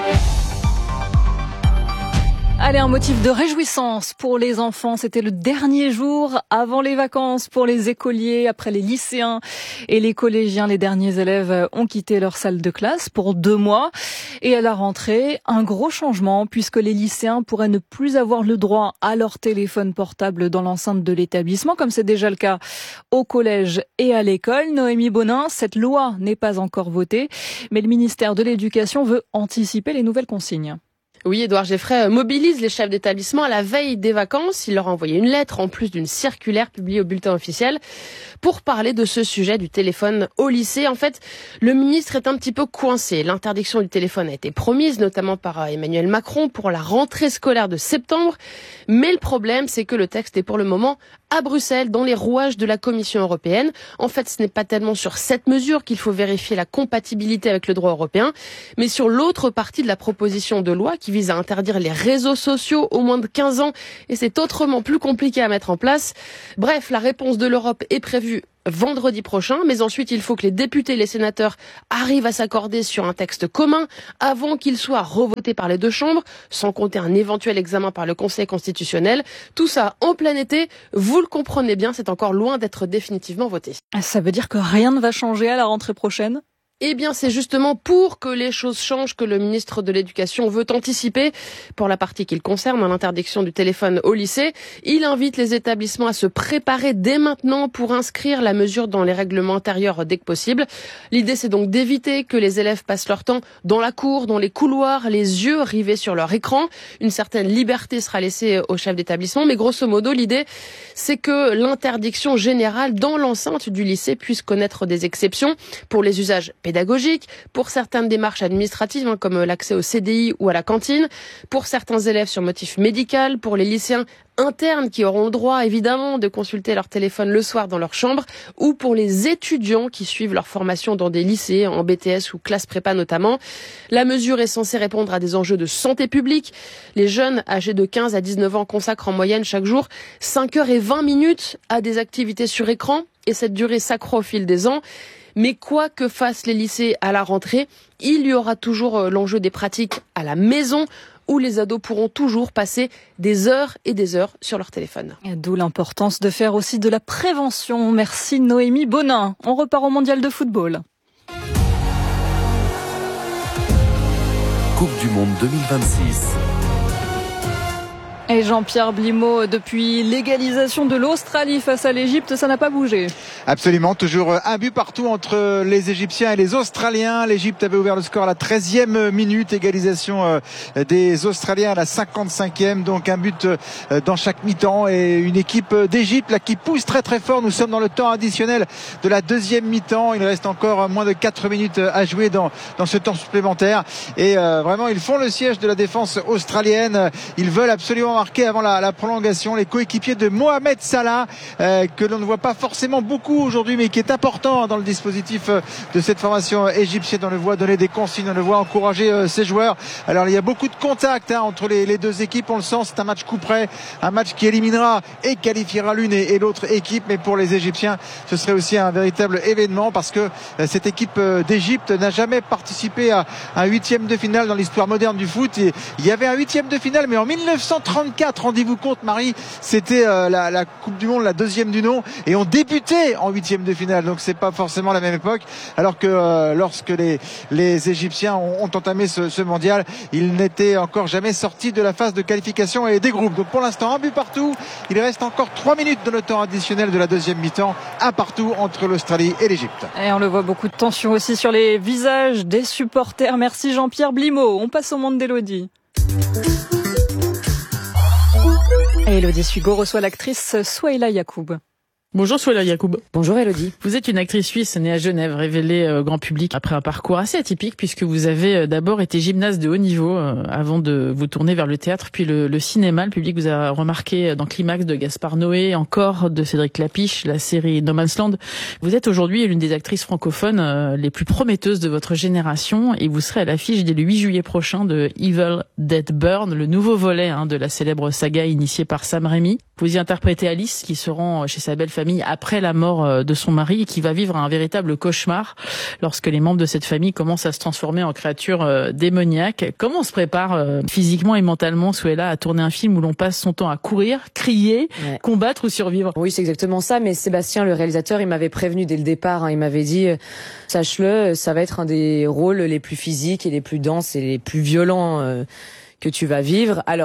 S1: Allez, un motif de réjouissance pour les enfants. C'était le dernier jour avant les vacances pour les écoliers, après les lycéens et les collégiens. Les derniers élèves ont quitté leur salle de classe pour 2 mois. Et à la rentrée, un gros changement puisque les lycéens pourraient ne plus avoir le droit à leur téléphone portable dans l'enceinte de l'établissement, comme c'est déjà le cas au collège et à l'école. Noémie Bonin, cette loi n'est pas encore votée, mais le ministère de l'Éducation veut anticiper les nouvelles consignes.
S3: Oui, Édouard Geffray mobilise les chefs d'établissement à la veille des vacances. Il leur a envoyé une lettre en plus d'une circulaire publiée au bulletin officiel pour parler de ce sujet du téléphone au lycée. En fait, le ministre est un petit peu coincé. L'interdiction du téléphone a été promise, notamment par Emmanuel Macron, pour la rentrée scolaire de septembre. Mais le problème, c'est que le texte est pour le moment à Bruxelles, dans les rouages de la Commission européenne. En fait, ce n'est pas tellement sur cette mesure qu'il faut vérifier la compatibilité avec le droit européen, mais sur l'autre partie de la proposition de loi qui vise à interdire les réseaux sociaux aux moins de 15 ans, et c'est autrement plus compliqué à mettre en place. Bref, la réponse de l'Europe est prévue vendredi prochain, mais ensuite il faut que les députés et les sénateurs arrivent à s'accorder sur un texte commun avant qu'il soit revoté par les deux chambres, sans compter un éventuel examen par le Conseil constitutionnel. Tout ça en plein été, vous le comprenez bien, c'est encore loin d'être définitivement voté.
S1: Ça veut dire que rien ne va changer à la rentrée prochaine ?
S3: Eh bien, c'est justement pour que les choses changent que le ministre de l'Éducation veut anticiper. Pour la partie qu'il concerne, l'interdiction du téléphone au lycée, il invite les établissements à se préparer dès maintenant pour inscrire la mesure dans les règlements intérieurs dès que possible. L'idée, c'est donc d'éviter que les élèves passent leur temps dans la cour, dans les couloirs, les yeux rivés sur leur écran. Une certaine liberté sera laissée aux chefs d'établissement, mais grosso modo, l'idée, c'est que l'interdiction générale dans l'enceinte du lycée puisse connaître des exceptions pour les usages pédagogique, pour certaines démarches administratives comme l'accès au CDI ou à la cantine, pour certains élèves sur motif médical, pour les lycéens internes qui auront le droit évidemment de consulter leur téléphone le soir dans leur chambre, ou pour les étudiants qui suivent leur formation dans des lycées, en BTS ou classe prépa notamment. La mesure est censée répondre à des enjeux de santé publique. Les jeunes âgés de 15 à 19 ans consacrent en moyenne chaque jour 5h20 à des activités sur écran, et cette durée s'accroît au fil des ans. Mais quoi que fassent les lycées à la rentrée, il y aura toujours l'enjeu des pratiques à la maison, où les ados pourront toujours passer des heures et des heures sur leur téléphone.
S1: D'où l'importance de faire aussi de la prévention. Merci Noémie Bonin. On repart au mondial de football.
S14: Coupe du monde 2026.
S1: Et Jean-Pierre Blimaud, depuis l'égalisation de l'Australie face à l'Égypte, ça n'a pas bougé.
S10: Absolument, toujours un but partout entre les Égyptiens et les Australiens. L'Égypte avait ouvert le score à la 13e minute, égalisation des Australiens à la 55e, donc un but dans chaque mi-temps, et une équipe d'Égypte là qui pousse très très fort. Nous sommes dans le temps additionnel de la deuxième mi-temps. Il reste encore moins de 4 minutes à jouer dans ce temps supplémentaire, et vraiment ils font le siège de la défense australienne. Ils veulent absolument marqué avant la prolongation. Les coéquipiers de Mohamed Salah, que l'on ne voit pas forcément beaucoup aujourd'hui, mais qui est important dans le dispositif de cette formation égyptienne. On le voit donner des consignes, on le voit encourager ses joueurs. Alors il y a beaucoup de contacts entre les deux équipes, on le sent. C'est un match coup près, un match qui éliminera et qualifiera l'une et l'autre équipe. Mais pour les Égyptiens, ce serait aussi un véritable événement, parce que cette équipe d'Égypte n'a jamais participé à un huitième de finale dans l'histoire moderne du foot. Et il y avait un huitième de finale, mais en 1934, rendez-vous compte, Marie, c'était la Coupe du Monde, la deuxième du nom, et on débutait en huitième de finale, donc c'est pas forcément la même époque. Alors que lorsque les Égyptiens ont entamé ce mondial, ils n'étaient encore jamais sortis de la phase de qualification et des groupes. Donc pour l'instant, un but partout. Il reste encore 3 minutes de le temps additionnel de la deuxième mi-temps, un partout entre l'Australie et l'Égypte. Et
S1: on le voit, beaucoup de tension aussi sur les visages des supporters. Merci Jean-Pierre Blimaud. On passe au monde d'Élodie. Et Élodie Sugo reçoit l'actrice Souaïla Yacoub.
S22: Bonjour Souaïla Yacoub.
S23: Bonjour Élodie.
S22: Vous êtes une actrice suisse née à Genève, révélée au grand public après un parcours assez atypique, puisque vous avez d'abord été gymnaste de haut niveau avant de vous tourner vers le théâtre, puis le cinéma. Le public vous a remarqué dans Climax de Gaspard Noé, encore de Cédric Clapiche, la série No Man's Land. Vous êtes aujourd'hui l'une des actrices francophones les plus prometteuses de votre génération, et vous serez à l'affiche dès le 8 juillet prochain de Evil Dead Burn, le nouveau volet de la célèbre saga initiée par Sam Raimi. Vous y interprétez Alice, qui se rend chez sa belle famille après la mort de son mari, et qui va vivre un véritable cauchemar lorsque les membres de cette famille commencent à se transformer en créatures démoniaques. Comment on se prépare physiquement et mentalement, Souaïla, à tourner un film où l'on passe son temps à courir, crier, combattre ou survivre?
S23: Oui, c'est exactement ça, mais Sébastien, le réalisateur, il m'avait prévenu dès le départ, il m'avait dit, sache-le, ça va être un des rôles les plus physiques et les plus denses et les plus violents que tu vas vivre. Alors,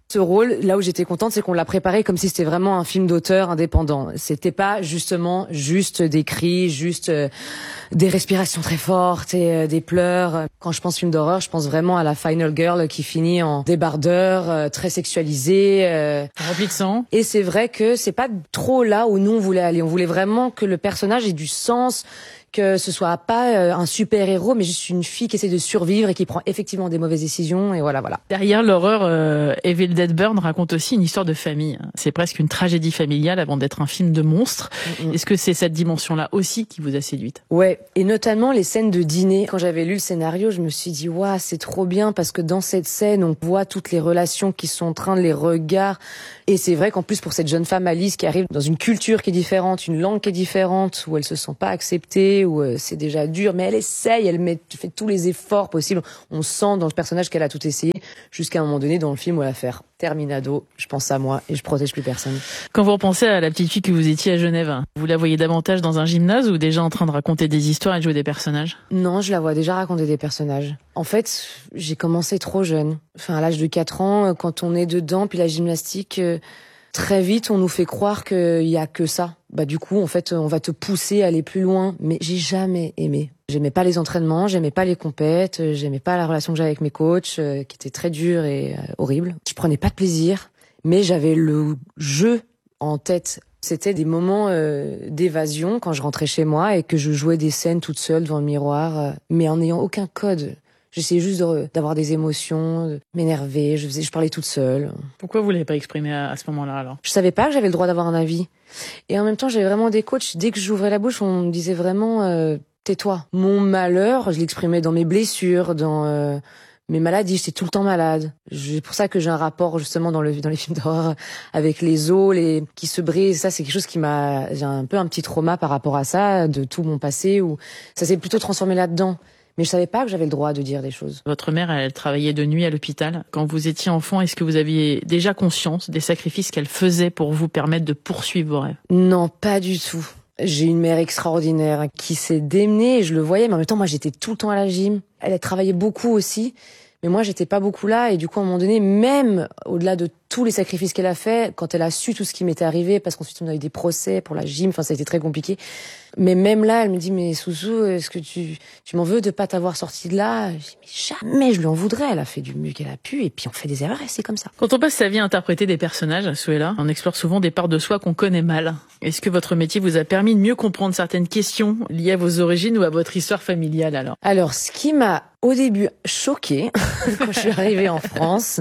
S23: Ce rôle, là où j'étais contente, c'est qu'on l'a préparé comme si c'était vraiment un film d'auteur indépendant. C'était pas justement juste des cris, juste des respirations très fortes et des pleurs. Quand je pense film d'horreur, je pense vraiment à la final girl qui finit en débardeur, très sexualisée,
S22: remplie de sang.
S23: Et c'est vrai que c'est pas trop là où nous on voulait aller. On voulait vraiment que le personnage ait du sens, que ce soit pas un super-héros, mais juste une fille qui essaie de survivre et qui prend effectivement des mauvaises décisions, et voilà.
S22: Derrière l'horreur, Evil Dead Burn raconte aussi une histoire de famille. C'est presque une tragédie familiale avant d'être un film de monstre. Est-ce que c'est cette dimension-là aussi qui vous a séduite?
S23: Ouais, et notamment les scènes de dîner. Quand j'avais lu le scénario, je me suis dit, waouh, c'est trop bien, parce que dans cette scène, on voit toutes les relations qui sont en train, les regards. Et c'est vrai qu'en plus, pour cette jeune femme Alice qui arrive dans une culture qui est différente, une langue qui est différente, où elle se sent pas acceptée, où c'est déjà dur, mais elle essaye, fait tous les efforts possibles. On sent dans le personnage qu'elle a tout essayé, jusqu'à un moment donné dans le film où elle va faire terminado, je pense à moi et je protège plus personne.
S22: Quand vous repensez à la petite fille que vous étiez à Genève, vous la voyez davantage dans un gymnase ou déjà en train de raconter des histoires et de jouer des personnages?
S23: Non, je la vois déjà raconter des personnages. En fait, j'ai commencé trop jeune. Enfin, à l'âge de 4 ans, quand on est dedans, puis la gymnastique, très vite, on nous fait croire qu'il y a que ça. Du coup, en fait, on va te pousser à aller plus loin. Mais j'ai jamais aimé. J'aimais pas les entraînements, j'aimais pas les compètes, j'aimais pas la relation que j'avais avec mes coachs, qui était très dure et horrible. Je prenais pas de plaisir, mais j'avais le jeu en tête. C'était des moments d'évasion quand je rentrais chez moi et que je jouais des scènes toute seule devant le miroir, mais en n'ayant aucun code. J'essayais juste d'avoir des émotions, de m'énerver, je parlais toute seule.
S22: Pourquoi vous l'avez pas exprimé à ce moment-là alors?
S23: Je savais pas que j'avais le droit d'avoir un avis. Et en même temps, j'avais vraiment des coachs, dès que j'ouvrais la bouche, on me disait vraiment tais-toi. Mon malheur, je l'exprimais dans mes blessures, dans mes maladies, j'étais tout le temps malade. C'est pour ça que j'ai un rapport justement dans les films d'horreur avec les os qui se brisent. Ça, c'est quelque chose j'ai un peu un petit trauma par rapport à ça, de tout mon passé, où ça s'est plutôt transformé là-dedans. Mais je savais pas que j'avais le droit de dire des choses.
S22: Votre mère, elle travaillait de nuit à l'hôpital. Quand vous étiez enfant, est-ce que vous aviez déjà conscience des sacrifices qu'elle faisait pour vous permettre de poursuivre vos rêves?
S23: Non, pas du tout. J'ai une mère extraordinaire qui s'est démenée et je le voyais, mais en même temps, moi, j'étais tout le temps à la gym. Elle a travaillé beaucoup aussi, mais moi, j'étais pas beaucoup là. Et du coup, à un moment donné, même au-delà de tous les sacrifices qu'elle a fait, quand elle a su tout ce qui m'était arrivé, parce qu'ensuite on a eu des procès pour la gym, enfin ça a été très compliqué. Mais même là, elle me dit, mais Sousou, est-ce que tu m'en veux de pas t'avoir sorti de là? Je dis, mais jamais je lui en voudrais. Elle a fait du mieux qu'elle a pu, et puis on fait des erreurs, et c'est comme ça.
S22: Quand on passe sa vie à interpréter des personnages, Souheila, on explore souvent des parts de soi qu'on connaît mal. Est-ce que votre métier vous a permis de mieux comprendre certaines questions liées à vos origines ou à votre histoire familiale alors?
S23: Alors, ce qui m'a au début choquée quand je suis arrivée en France,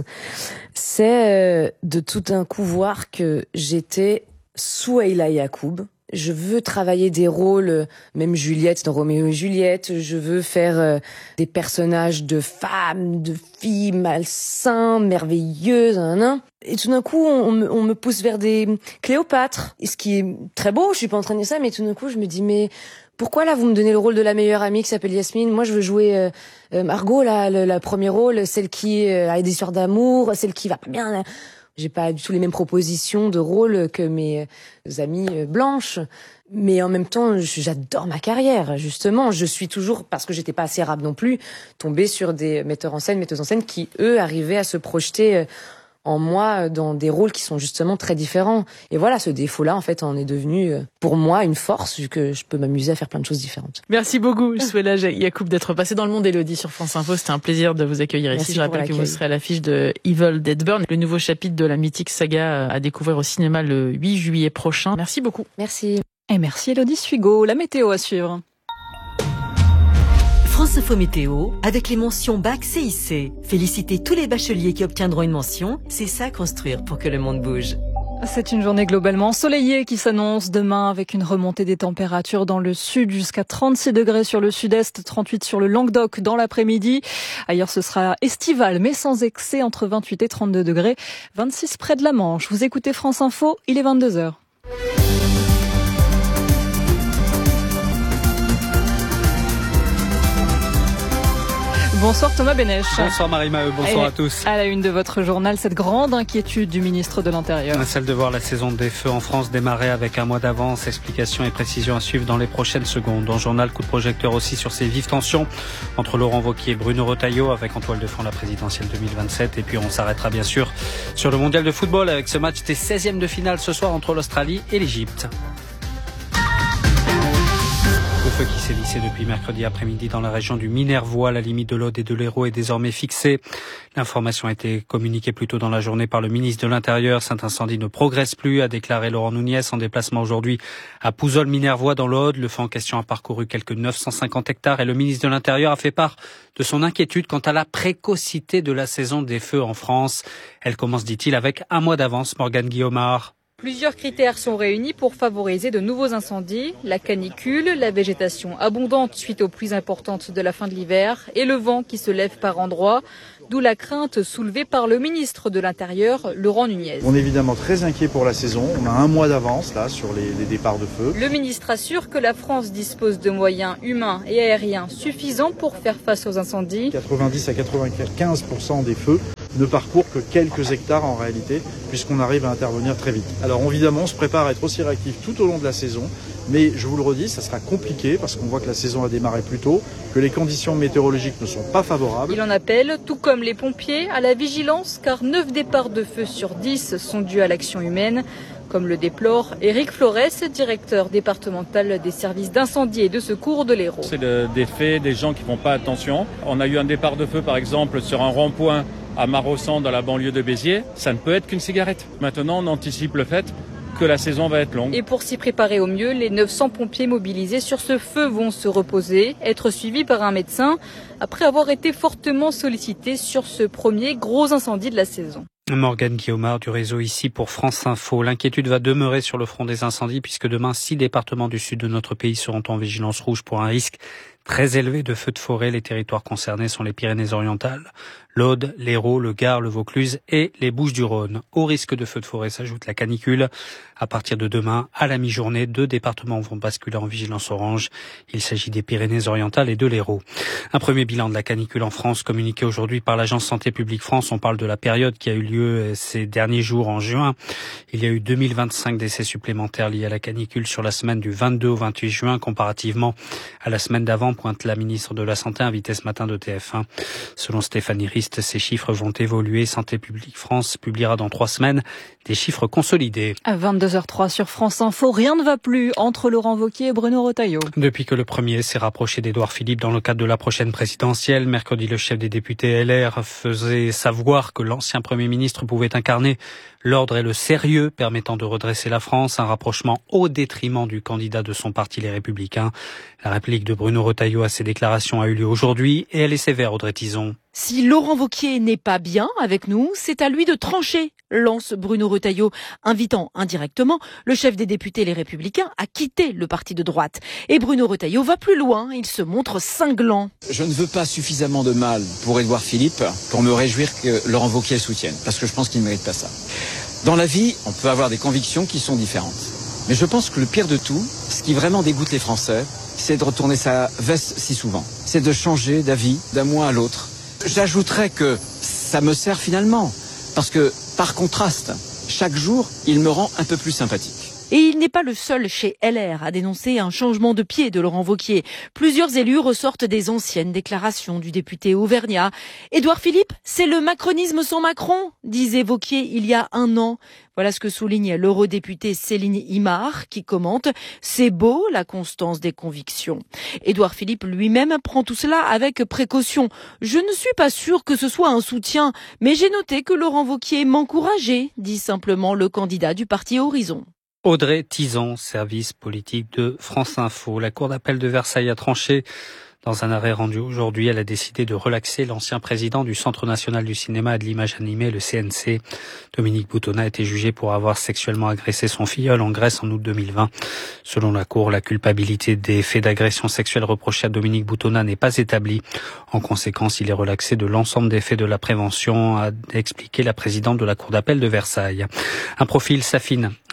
S23: c'est de tout d'un coup voir que j'étais Souheila Yacoub. Je veux travailler des rôles, même Juliette dans Roméo et Juliette, je veux faire des personnages de femmes, de filles malsains, merveilleuses, Et tout d'un coup, on me pousse vers des Cléopâtre, ce qui est très beau, je suis pas en train de dire ça, mais tout d'un coup, je me dis, mais pourquoi là, vous me donnez le rôle de la meilleure amie qui s'appelle Yasmine? Moi, je veux jouer Margot, le premier rôle, celle qui a des histoires d'amour, celle qui va pas bien. J'ai pas du tout les mêmes propositions de rôle que mes amies blanches. Mais en même temps, j'adore ma carrière, justement. Je suis toujours, parce que j'étais pas assez arabe non plus, tombée sur des metteuses en scène qui, eux, arrivaient à se projeter en moi dans des rôles qui sont justement très différents. Et voilà, ce défaut-là, en fait, en est devenu, pour moi, une force, vu que je peux m'amuser à faire plein de choses différentes.
S22: Merci beaucoup, Souheila Yacoub, d'être passée dans le monde Élodie sur France Info. C'était un plaisir de vous accueillir ici. Je rappelle que vous serez à l'affiche de Evil Dead Burn, le nouveau chapitre de la mythique saga à découvrir au cinéma le 8 juillet prochain. Merci beaucoup.
S23: Merci.
S1: Et merci Élodie Suigo. La météo à suivre.
S11: France Info Météo, avec les mentions Bac CIC. Félicitez tous les bacheliers qui obtiendront une mention. C'est ça construire pour que le monde bouge.
S1: C'est une journée globalement ensoleillée qui s'annonce demain avec une remontée des températures dans le sud jusqu'à 36 degrés sur le sud-est, 38 sur le Languedoc dans l'après-midi. Ailleurs, ce sera estival mais sans excès entre 28 et 32 degrés, 26 près de la Manche. Vous écoutez France Info, il est 22h. Bonsoir Thomas Bénèche.
S2: Bonsoir Marie-Maheu, bonsoir à tous.
S1: À la une de votre journal, cette grande inquiétude du ministre de l'Intérieur.
S2: Celle de voir la saison des feux en France démarrer avec un mois d'avance. Explications et précisions à suivre dans les prochaines secondes. Dans le journal, coup de projecteur aussi sur ces vives tensions entre Laurent Wauquiez et Bruno Retailleau, avec en toile de fond la présidentielle 2027. Et puis on s'arrêtera bien sûr sur le mondial de football avec ce match des 16e de finale ce soir entre l'Australie et l'Égypte. Le feu qui sévissait depuis mercredi après-midi dans la région du Minervois, la limite de l'Aude et de l'Hérault est désormais fixée. L'information a été communiquée plus tôt dans la journée par le ministre de l'Intérieur. Cet incendie ne progresse plus, a déclaré Laurent Nunez en déplacement aujourd'hui à Pouzol-Minervois dans l'Aude. Le feu en question a parcouru quelques 950 hectares et le ministre de l'Intérieur a fait part de son inquiétude quant à la précocité de la saison des feux en France. Elle commence, dit-il, avec un mois d'avance. Morgane Guillaumard.
S6: Plusieurs critères sont réunis pour favoriser de nouveaux incendies. La canicule, la végétation abondante suite aux pluies importantes de la fin de l'hiver et le vent qui se lève par endroits. D'où la crainte soulevée par le ministre de l'Intérieur, Laurent Nunez.
S7: On est évidemment très inquiet pour la saison. On a un mois d'avance là sur les départs de feu.
S6: Le ministre assure que la France dispose de moyens humains et aériens suffisants pour faire face aux incendies.
S7: 90 à 95% des feux ne parcourent que quelques hectares en réalité, puisqu'on arrive à intervenir très vite. Alors évidemment, on se prépare à être aussi réactif tout au long de la saison, mais je vous le redis, ça sera compliqué parce qu'on voit que la saison a démarré plus tôt, que les conditions météorologiques ne sont pas favorables.
S6: Il en appelle, tout comme les pompiers, à la vigilance, car 9 départs de feu sur 10 sont dus à l'action humaine. Comme le déplore Éric Flores, directeur départemental des services d'incendie et de secours de l'Hérault.
S24: C'est des faits, des gens qui ne font pas attention. On a eu un départ de feu par exemple sur un rond-point à Marossan dans la banlieue de Béziers. Ça ne peut être qu'une cigarette. Maintenant on anticipe le fait que la saison va être longue.
S6: Et pour s'y préparer au mieux, les 900 pompiers mobilisés sur ce feu vont se reposer, être suivis par un médecin, après avoir été fortement sollicités sur ce premier gros incendie de la saison.
S2: Morgane Guillaumard du réseau ici pour France Info. L'inquiétude va demeurer sur le front des incendies puisque demain, 6 départements du sud de notre pays seront en vigilance rouge pour un risque très élevé de feux de forêt. Les territoires concernés sont les Pyrénées-Orientales, l'Aude, l'Hérault, le Gard, le Vaucluse et les Bouches-du-Rhône. Au risque de feux de forêt s'ajoute la canicule. À partir de demain, à la mi-journée, 2 départements vont basculer en vigilance orange. Il s'agit des Pyrénées-Orientales et de l'Hérault. Un premier bilan de la canicule en France communiqué aujourd'hui par l'Agence Santé publique France. On parle de la période qui a eu lieu ces derniers jours en juin. Il y a eu 2025 décès supplémentaires liés à la canicule sur la semaine du 22 au 28 juin comparativement à la semaine d'avant, pointe la ministre de la Santé invitée ce matin de TF1. Selon Stéphanie Rist, ces chiffres vont évoluer. Santé publique France publiera dans 3 semaines des chiffres consolidés.
S1: À 22h03 sur France Info, rien ne va plus entre Laurent Wauquiez et Bruno Retailleau.
S2: Depuis que le premier s'est rapproché d'Édouard Philippe dans le cadre de la prochaine présidentielle, mercredi, le chef des députés LR faisait savoir que l'ancien Premier ministre pouvait incarner l'ordre et le sérieux permettant de redresser la France, un rapprochement au détriment du candidat de son parti, les Républicains. La réplique de Bruno Retailleau à ces déclarations a eu lieu aujourd'hui et elle est sévère, Audrey Tison.
S25: Si Laurent Wauquiez n'est pas bien avec nous, c'est à lui de trancher, lance Bruno Retailleau, invitant indirectement le chef des députés Les Républicains à quitter le parti de droite. Et Bruno Retailleau va plus loin, il se montre cinglant.
S26: Je ne veux pas suffisamment de mal pour Édouard Philippe pour me réjouir que Laurent Wauquiez le soutienne, parce que je pense qu'il ne mérite pas ça. Dans la vie, on peut avoir des convictions qui sont différentes. Mais je pense que le pire de tout, ce qui vraiment dégoûte les Français, c'est de retourner sa veste si souvent. C'est de changer d'avis d'un mois à l'autre. J'ajouterais que ça me sert finalement, parce que, par contraste, chaque jour, il me rend un peu plus sympathique.
S25: Et il n'est pas le seul chez LR à dénoncer un changement de pied de Laurent Wauquiez. Plusieurs élus ressortent des anciennes déclarations du député auvergnat. Édouard Philippe, c'est le macronisme sans Macron, disait Wauquiez il y a 1 an. Voilà ce que souligne l'eurodéputée Céline Imard, qui commente « C'est beau, la constance des convictions ». Édouard Philippe lui-même prend tout cela avec précaution. « Je ne suis pas sûr que ce soit un soutien, mais j'ai noté que Laurent Wauquiez m'encourageait », dit simplement le candidat du parti Horizon.
S2: Audrey Tison, service politique de France Info. La Cour d'appel de Versailles a tranché. Dans un arrêt rendu aujourd'hui, elle a décidé de relaxer l'ancien président du Centre national du cinéma et de l'image animée, le CNC. Dominique Boutonnat a été jugé pour avoir sexuellement agressé son filleul en Grèce en août 2020. Selon la Cour, la culpabilité des faits d'agression sexuelle reprochés à Dominique Boutonnat n'est pas établie. En conséquence, il est relaxé de l'ensemble des faits de la prévention, a expliqué la présidente de la Cour d'appel de Versailles. Un profil s'affine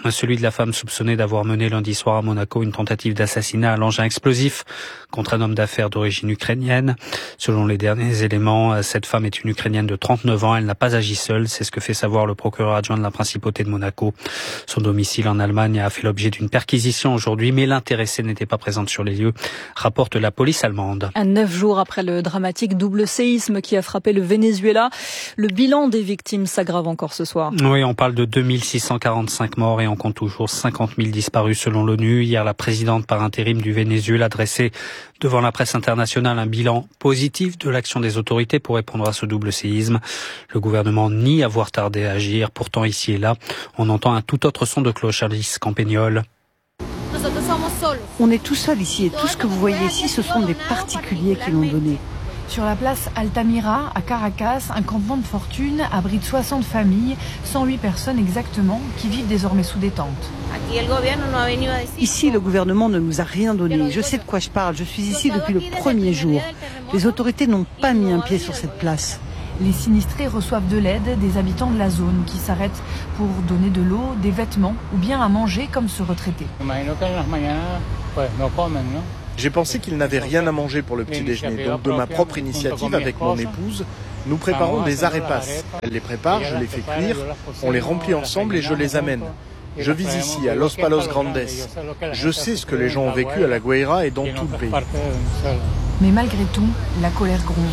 S2: celui de la femme soupçonnée d'avoir mené lundi soir à Monaco une tentative d'assassinat à l'engin explosif contre un homme d'affaires d'origine ukrainienne. Selon les derniers éléments, cette femme est une Ukrainienne de 39 ans. Elle n'a pas agi seule, c'est ce que fait savoir le procureur adjoint de la principauté de Monaco. Son domicile en Allemagne a fait l'objet d'une perquisition aujourd'hui, mais l'intéressée n'était pas présente sur les lieux, rapporte la police allemande.
S1: 9 jours après le dramatique double séisme qui a frappé le Venezuela, le bilan des victimes s'aggrave encore ce soir.
S2: Oui, on parle de 2645 morts et on compte toujours 50 000 disparus selon l'ONU. Hier, la présidente par intérim du Venezuela a dressé devant la presse internationale un bilan positif de l'action des autorités pour répondre à ce double séisme. Le gouvernement nie avoir tardé à agir. Pourtant, ici et là, on entend un tout autre son de cloche. Alice Campagnol.
S19: On est tout seul ici et tout ce que vous voyez ici, ce sont des particuliers qui l'ont donné.
S4: Sur la place Altamira, à Caracas, un campement de fortune abrite 60 familles, 108 personnes exactement, qui vivent désormais sous des tentes.
S19: Ici, le gouvernement ne nous a rien donné. Je sais de quoi je parle. Je suis ici depuis le premier jour. Les autorités n'ont pas mis un pied sur cette place.
S4: Les sinistrés reçoivent de l'aide des habitants de la zone qui s'arrêtent pour donner de l'eau, des vêtements ou bien à manger comme ce retraité.
S5: J'ai pensé qu'ils n'avaient rien à manger pour le petit déjeuner, donc de ma propre initiative avec mon épouse, nous préparons des arepas. Elle les prépare, je les fais cuire, on les remplit ensemble et je les amène. Je vis ici, à Los Palos Grandes. Je sais ce que les gens ont vécu à La Guaira et dans tout le pays.
S4: Mais malgré tout, la colère gronde.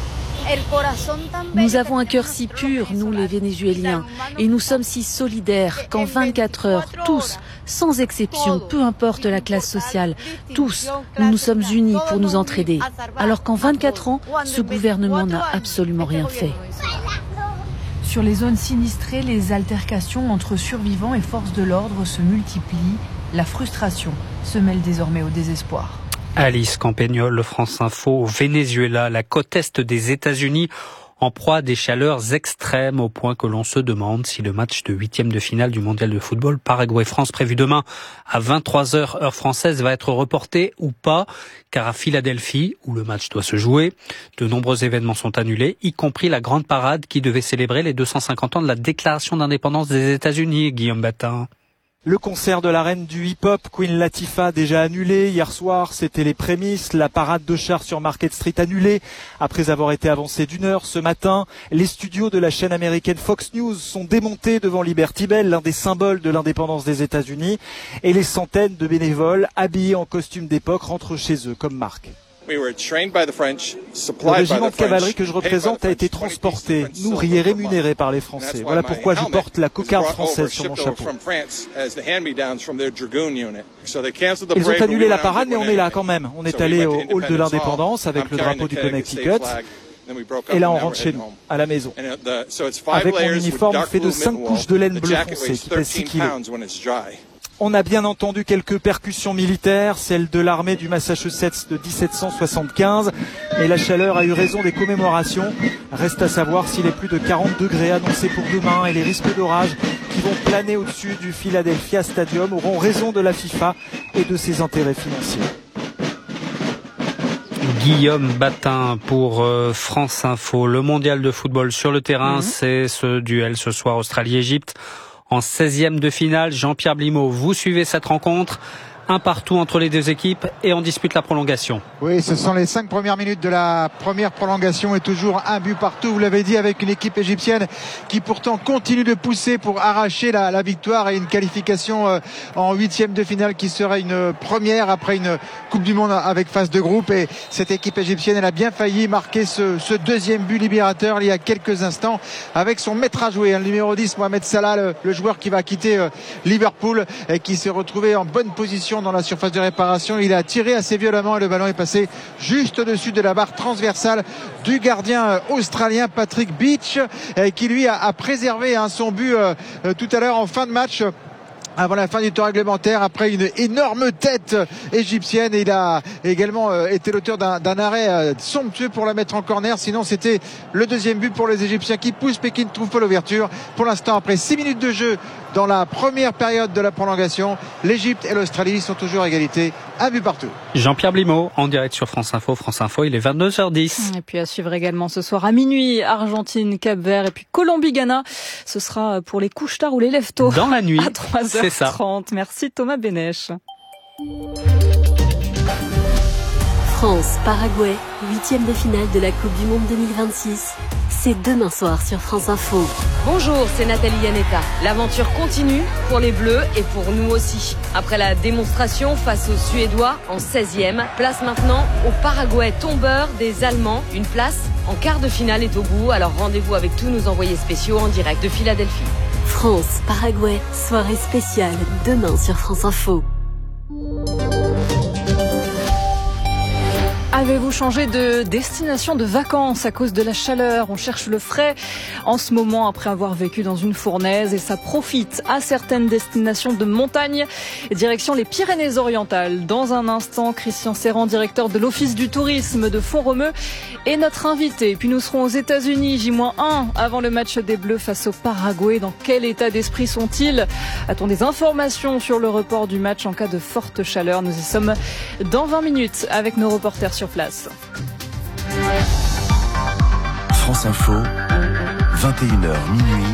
S25: Nous avons un cœur si pur, nous les Vénézuéliens, et nous sommes si solidaires qu'en 24 heures, tous, sans exception, peu importe la classe sociale, tous, nous nous sommes unis pour nous entraider. Alors qu'en 24 ans, ce gouvernement n'a absolument rien fait.
S4: Sur les zones sinistrées, les altercations entre survivants et forces de l'ordre se multiplient. La frustration se mêle désormais au désespoir.
S2: Alice Campagnol, France Info, au Venezuela, la côte est des États-Unis en proie à des chaleurs extrêmes au point que l'on se demande si le match de 8e de finale du mondial de football Paraguay-France prévu demain à 23h heure française va être reporté ou pas, car à Philadelphie, où le match doit se jouer, de nombreux événements sont annulés, y compris la grande parade qui devait célébrer les 250 ans de la déclaration d'indépendance des États-Unis. Guillaume Batin.
S8: Le concert de la reine du hip-hop, Queen Latifah, déjà annulé. Hier soir, c'était les prémices. La parade de chars sur Market Street annulée. Après avoir été avancée d'1 heure ce matin, les studios de la chaîne américaine Fox News sont démontés devant Liberty Bell, l'un des symboles de l'indépendance des États-Unis. Et les centaines de bénévoles, habillés en costume d'époque, rentrent chez eux, comme Marc. Le régiment de cavalerie que je représente a été transporté, nourri et rémunéré par les Français. Voilà pourquoi je porte la cocarde française sur mon chapeau. Ils ont annulé la parade, mais on est là quand même. On est allé au hall de l'indépendance avec le drapeau du Connecticut. Et là, on rentre chez nous, à la maison, avec mon uniforme fait de 5 couches de laine bleu foncé qui pèse 6 kilos. On a bien entendu quelques percussions militaires, celle de l'armée du Massachusetts de 1775, mais la chaleur a eu raison des commémorations. Reste à savoir si les plus de 40 degrés annoncés pour demain et les risques d'orage qui vont planer au-dessus du Philadelphia Stadium auront raison de la FIFA et de ses intérêts financiers.
S2: Guillaume Batin pour France Info. Le mondial de football sur le terrain, c'est ce duel ce soir Australie-Égypte. En 16e de finale, Jean-Pierre Blimaud, vous suivez cette rencontre. Un partout entre les deux équipes et on dispute la prolongation.
S10: Oui, ce sont les 5 premières minutes de la première prolongation et toujours un but partout. Vous l'avez dit, avec une équipe égyptienne qui pourtant continue de pousser pour arracher la victoire et une qualification en 8e de finale qui serait une première après une Coupe du Monde avec phase de groupe. Et cette équipe égyptienne, elle a bien failli marquer ce deuxième but libérateur il y a quelques instants avec son maître à jouer, le numéro 10, Mohamed Salah, le joueur qui va quitter Liverpool et qui s'est retrouvé en bonne position dans la surface de réparation. Il a tiré assez violemment et le ballon est passé juste au-dessus de la barre transversale du gardien australien Patrick Beach qui lui a préservé son but tout à l'heure en fin de match. Avant la fin du temps réglementaire, après une énorme tête égyptienne, et il a également été l'auteur d'un arrêt somptueux pour la mettre en corner. Sinon, c'était le deuxième but pour les Égyptiens qui poussent mais qui ne trouvent pas l'ouverture. Pour l'instant, après 6 minutes de jeu dans la première période de la prolongation. L'Égypte et l'Australie sont toujours à égalité, un but partout.
S2: Jean-Pierre Blimaud, en direct sur France Info. France Info, il est 22h10.
S1: Et puis à suivre également ce soir à minuit, Argentine, Cap-Vert et puis Colombie-Ghana. Ce sera pour les couches tard ou les lève-tôt.
S2: Dans la nuit.
S1: À 3h30.
S2: C'est ça.
S1: Merci Thomas Bénèche.
S9: France-Paraguay, 8e de finale de la Coupe du Monde 2026. C'est demain soir sur France Info.
S12: Bonjour, c'est Nathalie Yanetta. L'aventure continue pour les Bleus et pour nous aussi. Après la démonstration face aux Suédois en 16e, place maintenant au Paraguay tombeur des Allemands. Une place en quart de finale est au bout, alors rendez-vous avec tous nos envoyés spéciaux en direct de Philadelphie.
S9: France-Paraguay, soirée spéciale demain sur France Info.
S1: Avez-vous changé de destination de vacances à cause de la chaleur? On cherche le frais en ce moment après avoir vécu dans une fournaise et ça profite à certaines destinations de montagne. Direction les Pyrénées-Orientales. Dans un instant, Christian Serrand, directeur de l'Office du tourisme de Font-Romeu, est notre invité. Puis nous serons aux États-Unis, J-1 avant le match des Bleus face au Paraguay. Dans quel état d'esprit sont-ils? A-t-on des informations sur le report du match en cas de forte chaleur? Nous y sommes dans 20 minutes avec nos reporters sur place.
S14: France Info, 21h minuit.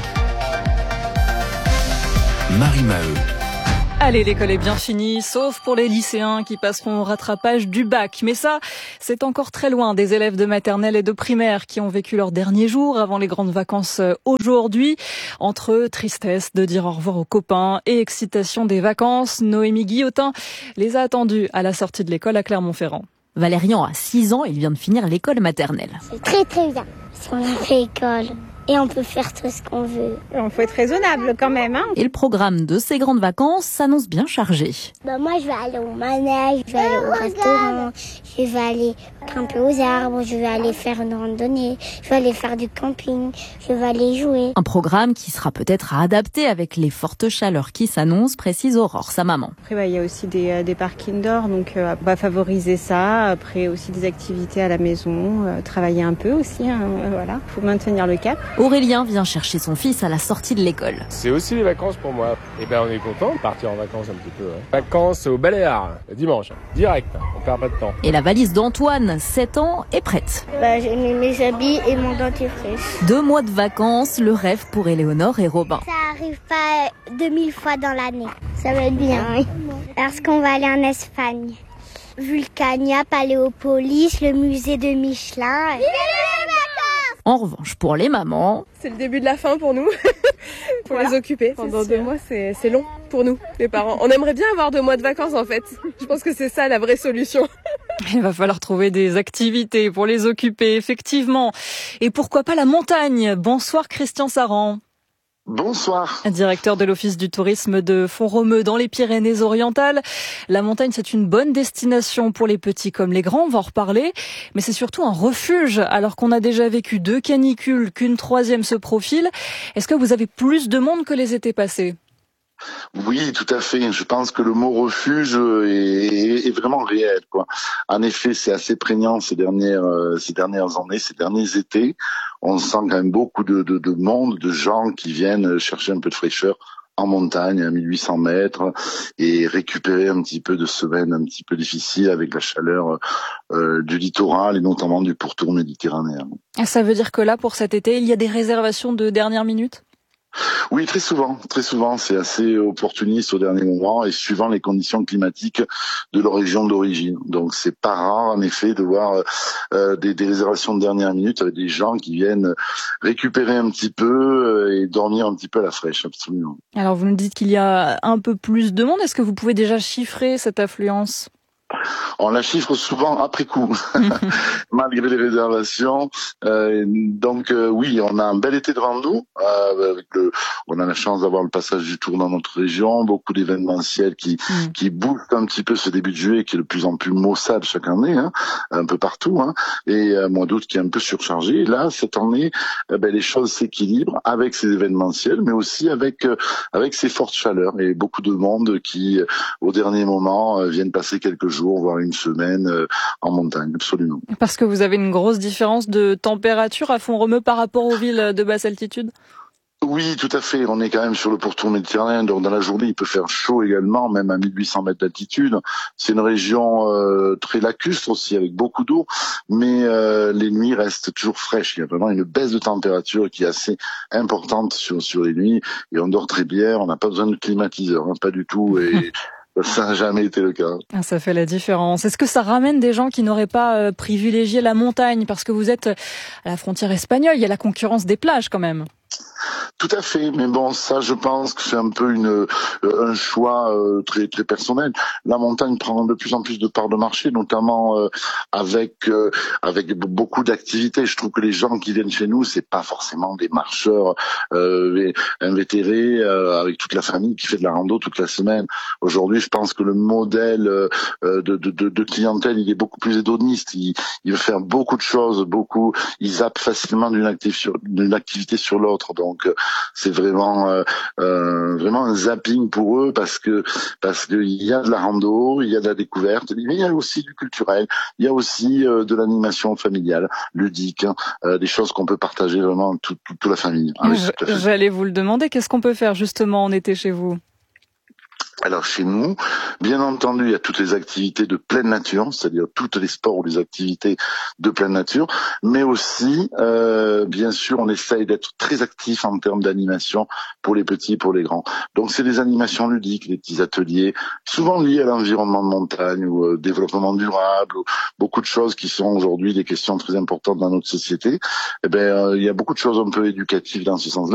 S14: Marie Maheu.
S1: Allez, l'école est bien finie, sauf pour les lycéens qui passeront au rattrapage du bac. Mais ça, c'est encore très loin des élèves de maternelle et de primaire qui ont vécu leurs derniers jours avant les grandes vacances aujourd'hui. Entre tristesse de dire au revoir aux copains et excitation des vacances, Noémie Guillotin les a attendus à la sortie de l'école à Clermont-Ferrand.
S15: Valérian a 6 ans, il vient de finir l'école maternelle.
S16: C'est très très bien, parce qu'on a fait école et on peut faire tout ce qu'on veut.
S17: On faut être raisonnable quand même, hein.
S15: Et le programme de ces grandes vacances s'annonce bien chargé.
S16: Moi je vais aller au manège, je vais aller au restaurant, je vais aller grimper aux arbres, je vais aller faire une randonnée, je vais aller faire du camping, je vais aller jouer.
S15: Un programme qui sera peut-être à adapter avec les fortes chaleurs qui s'annoncent, précise Aurore, sa maman.
S17: Après, il y a aussi des parcs indoor, donc on va favoriser ça. Après aussi des activités à la maison, travailler un peu aussi, voilà. Faut maintenir le cap.
S15: Aurélien vient chercher son fils à la sortie de l'école.
S18: C'est aussi les vacances pour moi. Et on est content de partir en vacances un petit peu. Vacances au Baléares, dimanche, direct, on perd pas de temps.
S15: Et la valise d'Antoine, 7 ans, est prête.
S16: J'ai mis mes habits et mon dentifrice.
S15: 2 mois de vacances, le rêve pour Éléonore et Robin.
S16: Ça arrive pas 2000 fois dans l'année. Ça va être bien, oui. Parce qu'on va aller en Espagne. Vulcania, Paléopolis, le musée de Michelin.
S15: En revanche, pour les mamans...
S17: C'est le début de la fin pour nous, pour les occuper. Pendant 2 mois, c'est long pour nous, les parents. On aimerait bien avoir 2 mois de vacances en fait. Je pense que c'est ça la vraie solution.
S1: Il va falloir trouver des activités pour les occuper, effectivement. Et pourquoi pas la montagne? Bonsoir Christian Serrand.
S27: Bonsoir.
S1: Directeur de l'Office du tourisme de Font-Romeu dans les Pyrénées-Orientales. La montagne, c'est une bonne destination pour les petits comme les grands, on va en reparler. Mais c'est surtout un refuge, alors qu'on a déjà vécu 2 canicules, qu'une 3e se profile. Est-ce que vous avez plus de monde que les étés passés?
S27: Oui, tout à fait. Je pense que le mot refuge est vraiment réel, quoi. En effet, c'est assez prégnant ces dernières années, ces derniers étés. On sent quand même beaucoup de monde, de gens qui viennent chercher un peu de fraîcheur en montagne à 1800 mètres et récupérer un petit peu de semaines un petit peu difficiles avec la chaleur du littoral et notamment du pourtour méditerranéen.
S1: Ça veut dire que là, pour cet été, il y a des réservations de dernière minute?
S27: Oui, très souvent, c'est assez opportuniste au dernier moment et suivant les conditions climatiques de leur région d'origine. Donc c'est pas rare en effet de voir des réservations de dernière minute avec des gens qui viennent récupérer un petit peu et dormir un petit peu à la fraîche, absolument.
S1: Alors vous nous dites qu'il y a un peu plus de monde, est-ce que vous pouvez déjà chiffrer cette affluence?
S27: On la chiffre souvent après coup, malgré les réservations. Oui, on a un bel été devant nous. On a la chance d'avoir le passage du Tour dans notre région, beaucoup d'événementiels qui boostent un petit peu ce début de juillet qui est de plus en plus maussade chaque année, un peu partout. Et mois d'août qui est un peu surchargé. Et là, cette année, les choses s'équilibrent avec ces événementiels, mais aussi avec ces fortes chaleurs et beaucoup de monde qui, au dernier moment, viennent passer quelques jours, voire une semaine en montagne, absolument.
S1: Parce que vous avez une grosse différence de température à Font-Romeu par rapport aux villes de basse altitude?
S27: Oui, tout à fait. On est quand même sur le pourtour méditerranéen, donc dans la journée, il peut faire chaud également, même à 1800 mètres d'altitude. C'est une région très lacustre aussi, avec beaucoup d'eau, mais les nuits restent toujours fraîches. Il y a vraiment une baisse de température qui est assez importante sur les nuits, et on dort très bien. On n'a pas besoin de climatiseur, hein, pas du tout, et ça n'a jamais été le cas.
S1: Ça fait la différence. Est-ce que ça ramène des gens qui n'auraient pas privilégié la montagne, parce que vous êtes à la frontière espagnole, il y a la concurrence des plages quand même?
S27: Tout à fait, mais bon, ça, je pense que c'est un peu un choix très très personnel. La montagne prend de plus en plus de parts de marché, notamment avec beaucoup d'activités. Je trouve que les gens qui viennent chez nous, c'est pas forcément des marcheurs invétérés avec toute la famille qui fait de la rando toute la semaine. Aujourd'hui, je pense que le modèle de clientèle, il est beaucoup plus hédoniste. Il veut faire beaucoup de choses, il zappe facilement d'une activité sur l'autre. Donc c'est vraiment un zapping pour eux, parce que il y a de la rando, il y a de la découverte, mais il y a aussi du culturel, il y a aussi de l'animation familiale, ludique, des choses qu'on peut partager vraiment toute la famille.
S1: J'allais vous le demander, qu'est-ce qu'on peut faire justement en été chez vous?
S27: Alors chez nous, bien entendu, il y a toutes les activités de pleine nature, c'est-à-dire toutes les sports ou les activités de pleine nature, mais aussi, bien sûr, on essaye d'être très actif en termes d'animation pour les petits et pour les grands. Donc c'est des animations ludiques, des petits ateliers, souvent liés à l'environnement de montagne ou au développement durable, ou beaucoup de choses qui sont aujourd'hui des questions très importantes dans notre société. Il y a beaucoup de choses un peu éducatives dans ce sens-là.